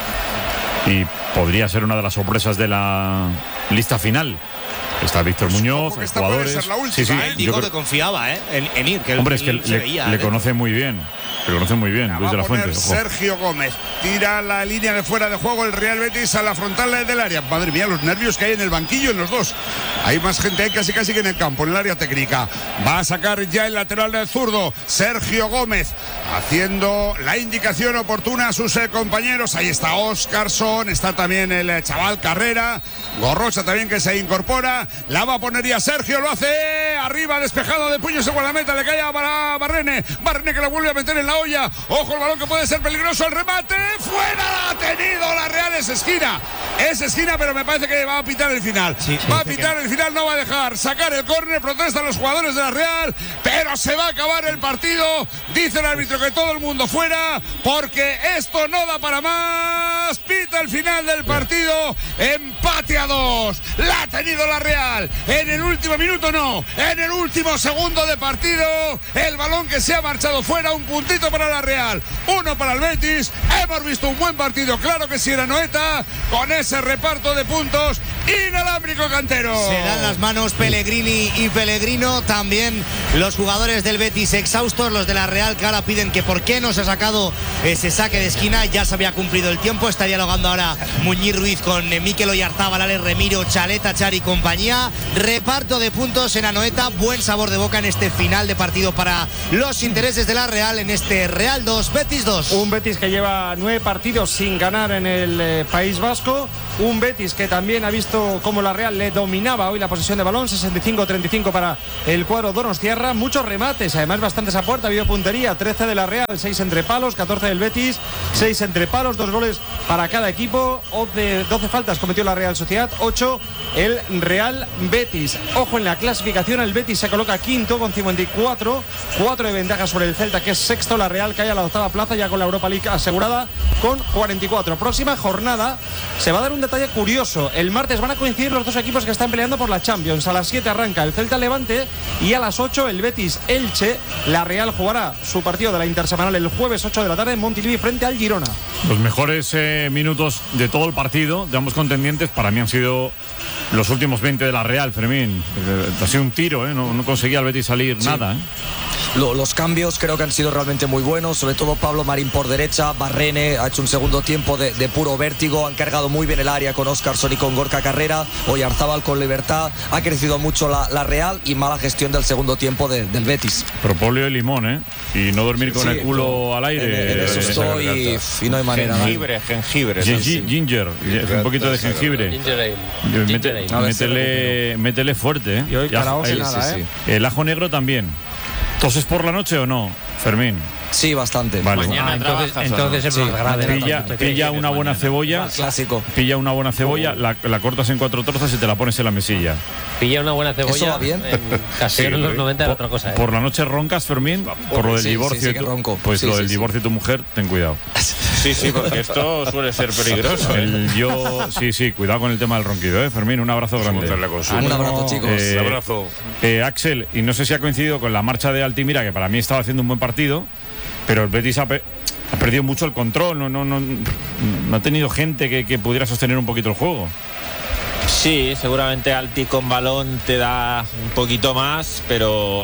y podría ser una de las sorpresas de la lista final. Está Víctor Muñoz, jugadores. Digo que confiaba en ir. Que hombre, es que le conoce muy bien. Luis de la Fuente. Sergio Gómez tira la línea de fuera de juego el Real Betis a la frontal del área. Madre mía, los nervios que hay en el banquillo en los dos. Hay más gente ahí casi que en el campo, en el área técnica. Va a sacar ya el lateral del zurdo, Sergio Gómez, haciendo la indicación oportuna a sus compañeros. Ahí está Óscarson, está también el chaval Carrera, Gorrocha también que se incorpora. La va a poner ya Sergio, lo hace arriba, despejado de puños en guardameta, le cae a Barrene que la vuelve a meter en la olla. Ojo el balón que puede ser peligroso, el remate fuera, la ha tenido la Real, es esquina. Es esquina, pero me parece que va a pitar el final. Va a pitar el final, no va a dejar sacar el córner. Protestan los jugadores de la Real, pero se va a acabar el partido. Dice el árbitro que todo el mundo fuera, porque esto no da para más. Pita el final del partido. Empate a 2. La ha tenido la Real. En el último minuto no. En el último segundo de partido. El balón que se ha marchado fuera. Un puntito para la Real. 1 para el Betis. Hemos visto un buen partido. Claro que sí, era Noeta. Con ese reparto de puntos inalámbrico Cantero. Se dan las manos Pellegrini y Pellegrino. También los jugadores del Betis exhaustos. Los de la Real que ahora piden que por qué no se ha sacado ese saque de esquina. Ya se había cumplido el tiempo. Está dialogando ahora Muñiz Ruiz con Mikel Oyarzábal, Alex Remiro, Chaleta, Chari y compañía. Reparto de puntos en Anoeta. Buen sabor de boca en este final de partido para los intereses de la Real en este Real 2, Betis 2. Un Betis que lleva 9 partidos sin ganar en el País Vasco. Un Betis que también ha visto cómo la Real le dominaba hoy la posesión de balón. 65-35 para el cuadro donostiarra. Muchos remates, además bastantes a puerta. Ha habido puntería, 13 de la Real, 6 entre palos, 14 del Betis, 6 entre palos, 2 goles para cada equipo. 12 faltas cometió la Real Sociedad, 8 el Real Betis. Ojo en la clasificación, el Betis se coloca quinto con 54, 4 de ventaja sobre el Celta, que es sexto. La Real cae a la octava plaza ya con la Europa League asegurada con 44. Próxima jornada se va a dar un detalle curioso. El martes van a coincidir los dos equipos que están peleando por la Champions. A las 7 arranca el Celta Levante y a las 8 el Betis Elche. La Real jugará su partido de la intersemanal el jueves 8 de la tarde en Montilivi frente al Girona. Los mejores minutos de todo el partido de ambos contendientes para mí han sido los últimos 20 de la Real, Fermín. Ha sido un tiro, no conseguía el Betis salir nada. Los cambios creo que han sido realmente muy buenos, sobre todo Pablo Marín por derecha. Barrene ha hecho un segundo tiempo de puro vértigo, han cargado muy bien el área con Óscarson y con Gorka Carrera. Oyarzábal con libertad, ha crecido mucho la Real y mala gestión del segundo tiempo del Betis. Propóleo y limón, y no dormir con el culo al aire. En eso estoy y no hay manera. Jengibre. Ginger, un poquito de jengibre. Métele fuerte, Y hoy karaoke nada, El ajo negro también. ¿Toses por la noche o no, Fermín? Sí, bastante. Vale. Mañana entonces es más grave. Pilla una buena cebolla. Clásico. Pilla una buena cebolla, la cortas en 4 trozos y te la pones en la mesilla. Pilla una buena cebolla. ¿Eso va bien? En Casero en los 90 era otra cosa. Por la noche roncas, Fermín, por lo del divorcio. Sí, ronco. Pues lo del divorcio de tu mujer, ten cuidado. Sí, porque esto suele ser peligroso. Cuidado con el tema del ronquido, Fermín. Un abrazo grande. Un abrazo, chicos. Un abrazo. Axel, y no sé si ha coincidido con la marcha de Altimira, que para mí estaba haciendo un buen partido, pero el Betis ha perdido mucho el control. No ha tenido gente que pudiera sostener un poquito el juego. Sí, seguramente Alti con balón te da un poquito más, pero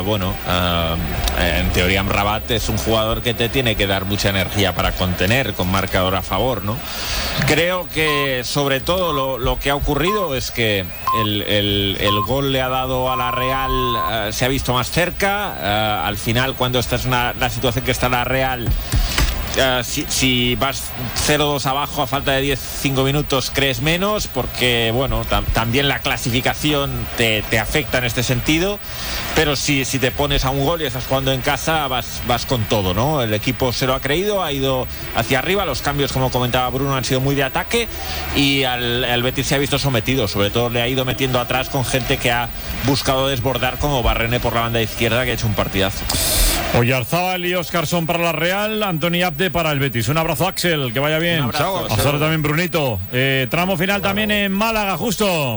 en teoría Amrabat es un jugador que te tiene que dar mucha energía para contener, con marcador a favor, ¿no? Creo que sobre todo lo que ha ocurrido es que el gol le ha dado a la Real, se ha visto más cerca. Al final, cuando esta es la situación que está la Real, si vas 0-2 abajo a falta de 10-5 minutos crees menos, porque también la clasificación te afecta en este sentido, pero si te pones a un gol y estás jugando en casa vas con todo, ¿no? El equipo se lo ha creído, ha ido hacia arriba, los cambios, como comentaba Bruno, han sido muy de ataque y al Betis se ha visto sometido, sobre todo le ha ido metiendo atrás con gente que ha buscado desbordar, como Barrene por la banda izquierda, que ha hecho un partidazo. Oyarzábal y Óscarson para la Real, Antoni Abde para el Betis. Un abrazo, Axel, que vaya bien. Un abrazo. Hasta ahora también, Brunito. Tramo final también en Málaga, justo.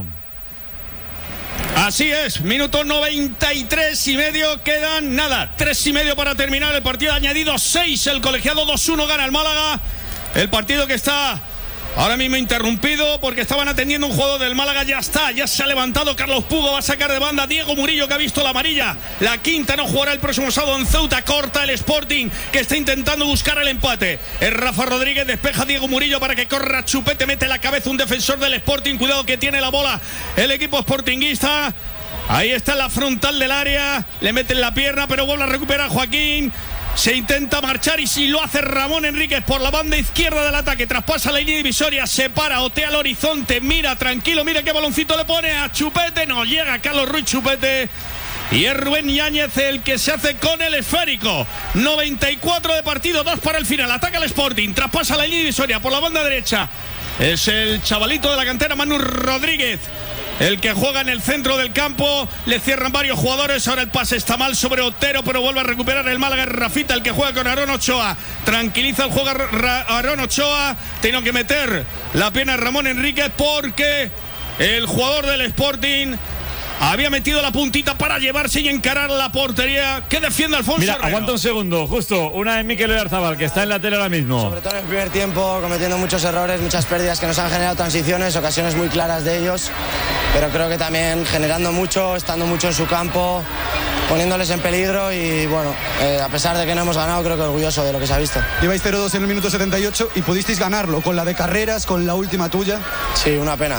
Así es, minuto 93 y medio, quedan 3 y medio para terminar el partido, añadido 6, el colegiado 2-1 gana el Málaga, el partido que está ahora mismo interrumpido porque estaban atendiendo un jugador del Málaga. Ya se ha levantado Carlos Pugo, va a sacar de banda Diego Murillo, que ha visto la amarilla, la quinta, no jugará el próximo sábado en Ceuta. Corta el Sporting, que está intentando buscar el empate. Es Rafa Rodríguez, despeja a Diego Murillo para que corra Chupete, mete la cabeza un defensor del Sporting, cuidado que tiene la bola el equipo sportinguista. Ahí está la frontal del área, le meten la pierna, pero vuelve a recuperar Joaquín. Se intenta marchar y si lo hace Ramón Enríquez por la banda izquierda del ataque, traspasa la línea divisoria, se para, otea al horizonte, mira tranquilo, mira qué baloncito le pone a Chupete, no llega Carlos Ruiz Chupete. Y es Rubén Yáñez el que se hace con el esférico. 94 de partido, 2 para el final. Ataca el Sporting, traspasa la línea divisoria por la banda derecha. Es el chavalito de la cantera, Manu Rodríguez, el que juega en el centro del campo. Le cierran varios jugadores. Ahora el pase está mal sobre Otero, pero vuelve a recuperar el Málaga. Rafita, el que juega con Aarón Ochoa. Tranquiliza el juego Aarón Ochoa. Tiene que meter la pierna Ramón Enríquez porque el jugador del Sporting había metido la puntita para llevarse y encarar la portería que defiende Alfonso Mira, Herrero. aguanta un segundo, justo. Una de Mikel Oyarzabal, que está en la tele ahora mismo. Sobre todo en el primer tiempo, cometiendo muchos errores, muchas pérdidas que nos han generado transiciones, ocasiones muy claras de ellos, pero creo que también generando mucho, estando mucho en su campo, poniéndoles en peligro y bueno, a pesar de que no hemos ganado, creo que orgulloso de lo que se ha visto. Lleváis 0-2 en el minuto 78 y pudisteis ganarlo con la de Carreras, con la última tuya. Sí, una pena.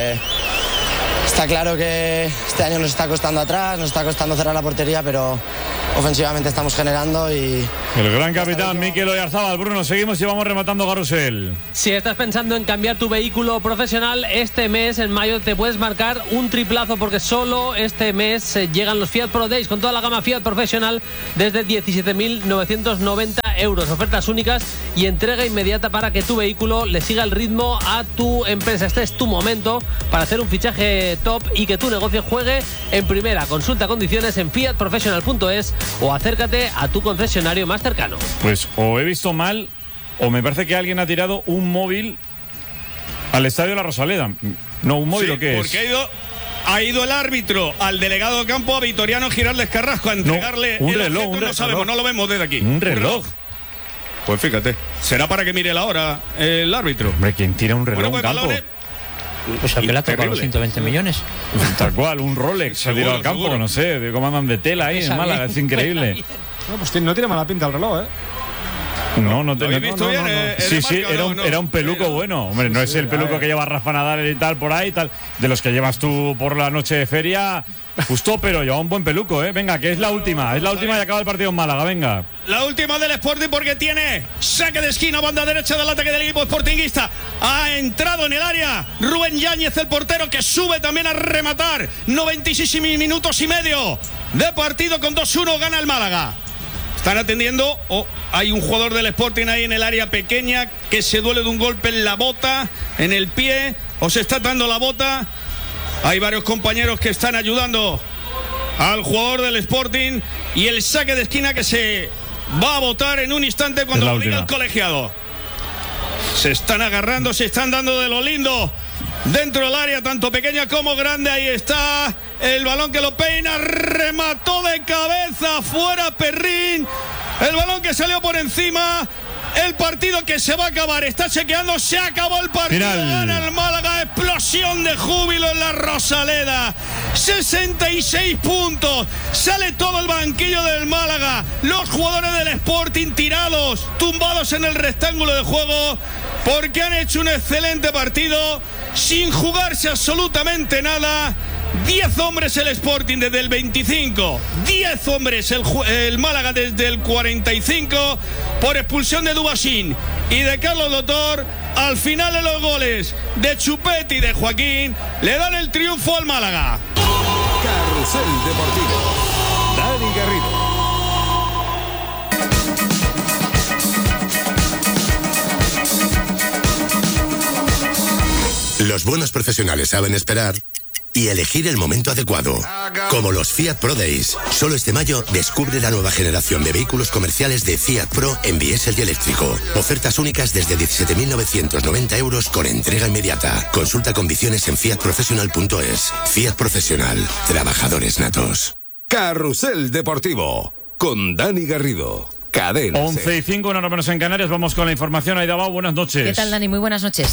Está claro que este año nos está costando atrás, nos está costando cerrar la portería, pero ofensivamente estamos generando y... El gran capitán Mikel Oyarzabal. Bruno, seguimos y vamos rematando Carrusel. Si estás pensando en cambiar tu vehículo profesional, este mes, en mayo, te puedes marcar un triplazo porque solo este mes llegan los Fiat Pro Days con toda la gama Fiat Professional desde 17.990 euros. Ofertas únicas y entrega inmediata para que tu vehículo le siga el ritmo a tu empresa. Este es tu momento para hacer un fichaje top y que tu negocio juegue en primera. Consulta condiciones en fiatprofessional.es o acércate a tu concesionario más cercano. Pues o he visto mal o me parece que alguien ha tirado un móvil al estadio de la Rosaleda. No, un móvil, sí, ¿o qué es? Porque ha ido el árbitro al delegado de campo, a Vitoriano Giraldes Carrasco, a entregarle un el reloj, objeto. No sabemos, no lo vemos desde aquí. Un reloj. Pues fíjate, será para que mire la hora el árbitro. Hombre, ¿quién tira un reloj Bueno, en campo? Pues al que le ha tocado los 120 millones. Tal cual, un Rolex se ha tirado al campo, no sé, de cómo andan de tela ahí en Málaga, es increíble. No, pues no tiene mala pinta el reloj, ¿eh? No, ¿Lo habéis visto bien? Sí, sí, marca, era un peluco bueno. Hombre, no es el peluco que lleva Rafa Nadal y tal por ahí, tal, de los que llevas tú por la noche de feria. Justo, pero lleva un buen peluco, ¿eh? Venga, que es la última y acaba el partido en Málaga, venga. La última del Sporting porque tiene saque de esquina, banda derecha del ataque del equipo sportinguista. Ha entrado en el área Rubén Yáñez, el portero, que sube también a rematar. 96 minutos y medio de partido, con 2-1 gana el Málaga. Están atendiendo, hay un jugador del Sporting ahí en el área pequeña que se duele de un golpe en la bota, en el pie, o se está dando la bota. Hay varios compañeros que están ayudando al jugador del Sporting y el saque de esquina que se va a botar en un instante cuando lo diga el colegiado. Se están agarrando, se están dando de lo lindo dentro del área, tanto pequeña como grande. Ahí está el balón que lo peina, remató de cabeza, fuera Perrín, el balón que salió por encima. El partido que se va a acabar, está chequeando, se acabó el partido, gana el Málaga, explosión de júbilo en la Rosaleda, 66 puntos, sale todo el banquillo del Málaga, los jugadores del Sporting tirados, tumbados en el rectángulo de juego, porque han hecho un excelente partido, sin jugarse absolutamente nada. 10 hombres el Sporting desde el 25, 10 hombres el Málaga desde el 45 por expulsión de Dubasín y de Carlos Lotor. Al final de los goles de Chupete y de Joaquín le dan el triunfo al Málaga. Carrusel Deportivo, Dani Garrido. Los buenos profesionales saben esperar y elegir el momento adecuado. Como los Fiat Pro Days. Solo este mayo descubre la nueva generación de vehículos comerciales de Fiat Pro en diésel y eléctrico. Ofertas únicas desde 17.990 euros con entrega inmediata. Consulta condiciones en fiatprofessional.es. Fiat Profesional. Trabajadores natos. Carrusel Deportivo con Dani Garrido. Cadena 11:05, una hora menos en Canarias. Vamos con la información. Aida Bao, buenas noches. ¿Qué tal, Dani? Muy buenas noches.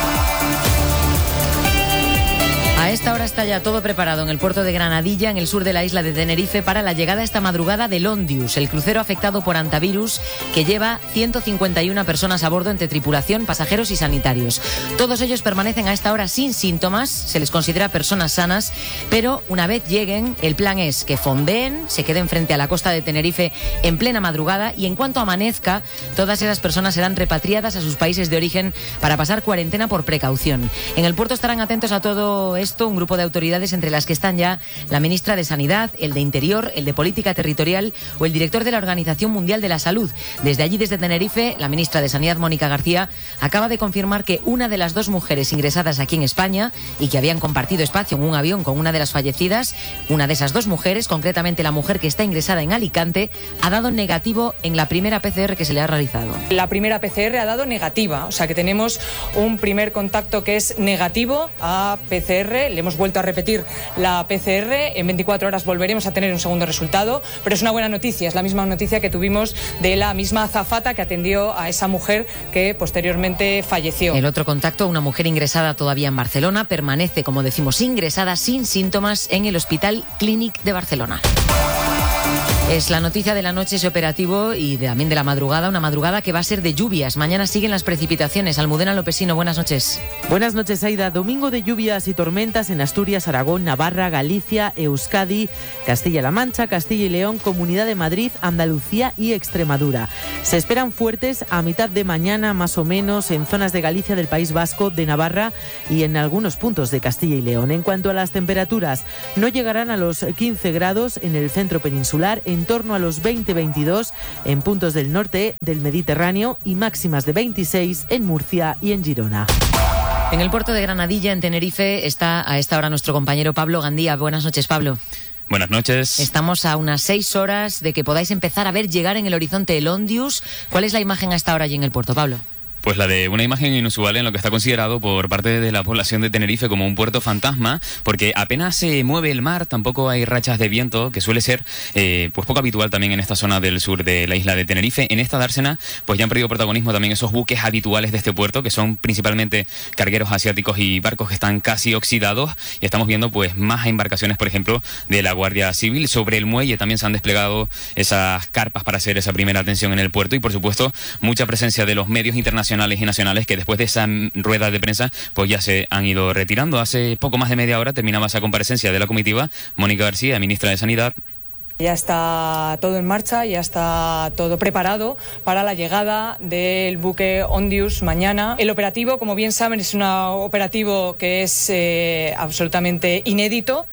A esta hora está ya todo preparado en el puerto de Granadilla, en el sur de la isla de Tenerife, para la llegada esta madrugada del Ondius, el crucero afectado por antivirus que lleva 151 personas a bordo entre tripulación, pasajeros y sanitarios. Todos ellos permanecen a esta hora sin síntomas, se les considera personas sanas, pero una vez lleguen, el plan es que fondeen, se queden frente a la costa de Tenerife en plena madrugada y en cuanto amanezca, todas esas personas serán repatriadas a sus países de origen para pasar cuarentena por precaución. En el puerto estarán atentos a todo esto un grupo de autoridades entre las que están ya la ministra de Sanidad, el de Interior, el de Política Territorial o el director de la Organización Mundial de la Salud. Desde allí, desde Tenerife, la ministra de Sanidad, Mónica García, acaba de confirmar que una de las 2 mujeres ingresadas aquí en España y que habían compartido espacio en un avión con una de las fallecidas, una de esas 2 mujeres, concretamente la mujer que está ingresada en Alicante, ha dado negativo en la primera PCR que se le ha realizado. La primera PCR ha dado negativa, o sea que tenemos un primer contacto que es negativo a PCR. Le hemos vuelto a repetir la PCR, en 24 horas volveremos a tener un segundo resultado, pero es una buena noticia, es la misma noticia que tuvimos de la misma azafata que atendió a esa mujer que posteriormente falleció. El otro contacto, una mujer ingresada todavía en Barcelona, permanece, como decimos, ingresada sin síntomas en el Hospital Clínic de Barcelona. Es la noticia de la noche, ese operativo, y también de la madrugada, una madrugada que va a ser de lluvias. Mañana siguen las precipitaciones. Almudena Lopesino, buenas noches. Buenas noches, Aida. Domingo de lluvias y tormentas en Asturias, Aragón, Navarra, Galicia, Euskadi, Castilla-La Mancha, Castilla y León, Comunidad de Madrid, Andalucía y Extremadura. Se esperan fuertes a mitad de mañana, más o menos, en zonas de Galicia, del País Vasco, de Navarra y en algunos puntos de Castilla y León. En cuanto a las temperaturas, no llegarán a los 15 grados en el centro peninsular, en torno a los 20-22 en puntos del norte del Mediterráneo y máximas de 26 en Murcia y en Girona. En el puerto de Granadilla, en Tenerife, está a esta hora nuestro compañero Pablo Gandía. Buenas noches, Pablo. Buenas noches. Estamos a unas 6 horas de que podáis empezar a ver llegar en el horizonte el Ondius. ¿Cuál es la imagen a esta hora allí en el puerto, Pablo? Pues la de una imagen inusual en lo que está considerado por parte de la población de Tenerife como un puerto fantasma, porque apenas se mueve el mar, tampoco hay rachas de viento, que suele ser pues poco habitual también en esta zona del sur de la isla de Tenerife. En esta dársena pues ya han perdido protagonismo también esos buques habituales de este puerto, que son principalmente cargueros asiáticos y barcos que están casi oxidados, y estamos viendo pues más embarcaciones, por ejemplo, de la Guardia Civil. Sobre el muelle también se han desplegado esas carpas para hacer esa primera atención en el puerto, y por supuesto mucha presencia de los medios internacionales y nacionales, que después de esa rueda de prensa pues ya se han ido retirando. Hace poco más de media hora terminaba esa comparecencia de la comitiva. Mónica García, ministra de Sanidad. Ya está todo en marcha, ya está todo preparado para la llegada del buque Ondius mañana. El operativo, como bien saben, es un operativo que es absolutamente inédito.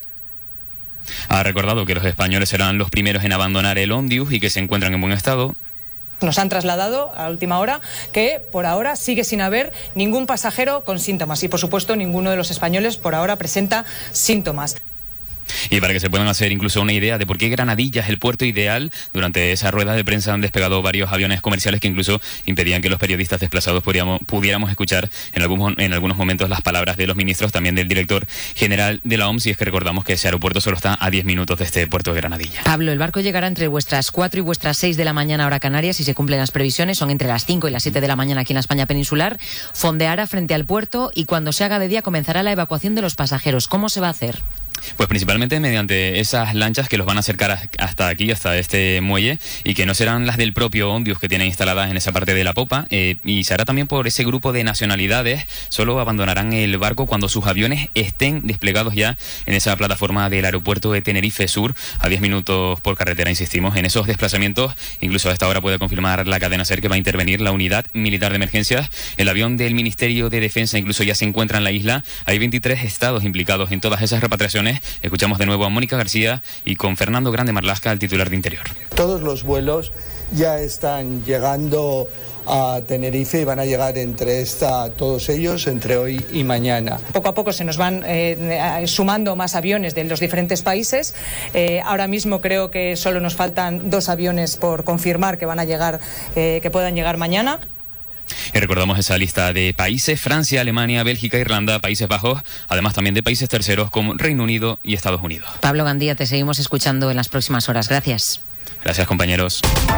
Ha recordado que los españoles serán los primeros en abandonar el Ondius y que se encuentran en buen estado. Nos han trasladado a última hora que por ahora sigue sin haber ningún pasajero con síntomas y por supuesto ninguno de los españoles por ahora presenta síntomas. Y para que se puedan hacer incluso una idea de por qué Granadilla es el puerto ideal, durante esa rueda de prensa han despegado varios aviones comerciales que incluso impedían que los periodistas desplazados pudiéramos escuchar en algunos momentos las palabras de los ministros, también del director general de la OMS, y es que recordamos que ese aeropuerto solo está a 10 minutos de este puerto de Granadilla. Pablo, el barco llegará entre vuestras 4 y vuestras 6 de la mañana hora Canarias, si se cumplen las previsiones, son entre las 5 y las 7 de la mañana aquí en la España peninsular, fondeará frente al puerto y cuando se haga de día comenzará la evacuación de los pasajeros. ¿Cómo se va a hacer? Pues principalmente mediante esas lanchas que los van a acercar hasta aquí, hasta este muelle, y que no serán las del propio Ondius que tienen instaladas en esa parte de la popa, y se hará también por ese grupo de nacionalidades. Solo abandonarán el barco cuando sus aviones estén desplegados ya en esa plataforma del aeropuerto de Tenerife Sur, a 10 minutos por carretera, insistimos. En esos desplazamientos, incluso a esta hora puede confirmar la cadena SER que va a intervenir la unidad militar de emergencias. El avión del Ministerio de Defensa incluso ya se encuentra en la isla. Hay 23 estados implicados en todas esas repatriaciones. Escuchamos de nuevo a Mónica García y con Fernando Grande Marlasca, el titular de Interior. Todos los vuelos ya están llegando a Tenerife y van a llegar todos ellos entre hoy y mañana. Poco a poco se nos van sumando más aviones de los diferentes países. Ahora mismo creo que solo nos faltan 2 aviones por confirmar que van a llegar, que puedan llegar mañana. Y recordamos esa lista de países: Francia, Alemania, Bélgica, Irlanda, Países Bajos, además también de países terceros como Reino Unido y Estados Unidos. Pablo Gandía, te seguimos escuchando en las próximas horas. Gracias. Gracias, compañeros.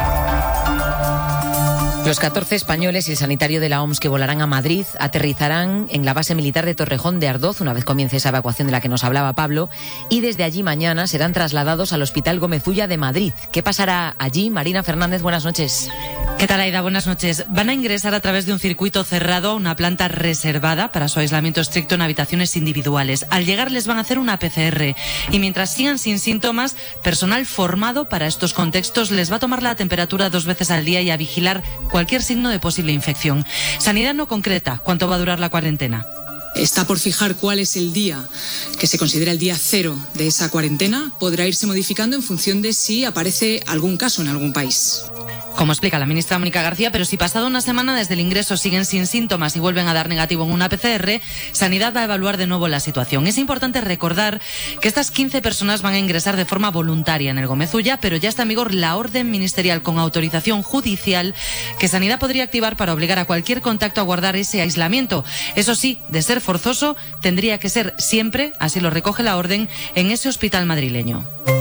Los 14 españoles y el sanitario de la OMS que volarán a Madrid aterrizarán en la base militar de Torrejón de Ardoz una vez comience esa evacuación de la que nos hablaba Pablo, y desde allí mañana serán trasladados al Hospital Gómez Ulla de Madrid. ¿Qué pasará allí? Marina Fernández, buenas noches. ¿Qué tal, Aida? Buenas noches. Van a ingresar a través de un circuito cerrado a una planta reservada para su aislamiento estricto en habitaciones individuales. Al llegar les van a hacer una PCR y mientras sigan sin síntomas, personal formado para estos contextos les va a tomar la temperatura 2 veces al día y a vigilar cualquier signo de posible infección. Sanidad no concreta cuánto va a durar la cuarentena. Está por fijar cuál es el día que se considera el día cero de esa cuarentena. Podrá irse modificando en función de si aparece algún caso en algún país. Como explica la ministra Mónica García, pero si pasada una semana desde el ingreso siguen sin síntomas y vuelven a dar negativo en una PCR, Sanidad va a evaluar de nuevo la situación. Es importante recordar que estas 15 personas van a ingresar de forma voluntaria en el Gómez Ulla, pero ya está en vigor la orden ministerial con autorización judicial que Sanidad podría activar para obligar a cualquier contacto a guardar ese aislamiento. Eso sí, de ser forzoso, tendría que ser siempre, así lo recoge la orden, en ese hospital madrileño.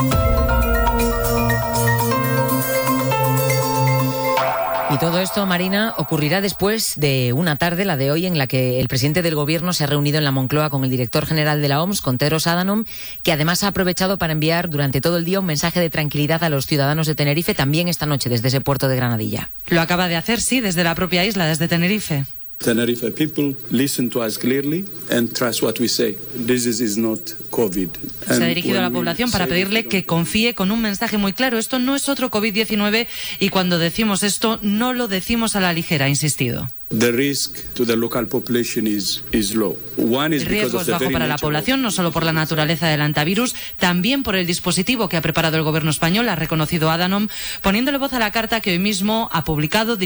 Y todo esto, Marina, ocurrirá después de una tarde, la de hoy, en la que el presidente del Gobierno se ha reunido en la Moncloa con el director general de la OMS, con Tedros Adhanom, que además ha aprovechado para enviar durante todo el día un mensaje de tranquilidad a los ciudadanos de Tenerife, también esta noche desde ese puerto de Granadilla. Lo acaba de hacer, sí, desde la propia isla, desde Tenerife. Tenerife people, listen to us clearly and trust what we say. This is not COVID. Se ha dirigido a la población para pedirle que confíe con un mensaje muy claro. Esto no es otro COVID-19 y cuando decimos esto no lo decimos a la ligera, ha insistido. The risk to the local population is low. El riesgo es bajo para la población, no solo por la naturaleza del antivirus, también por el dispositivo que ha preparado el gobierno español, ha reconocido Adhanom, poniéndole voz a la carta que hoy mismo ha publicado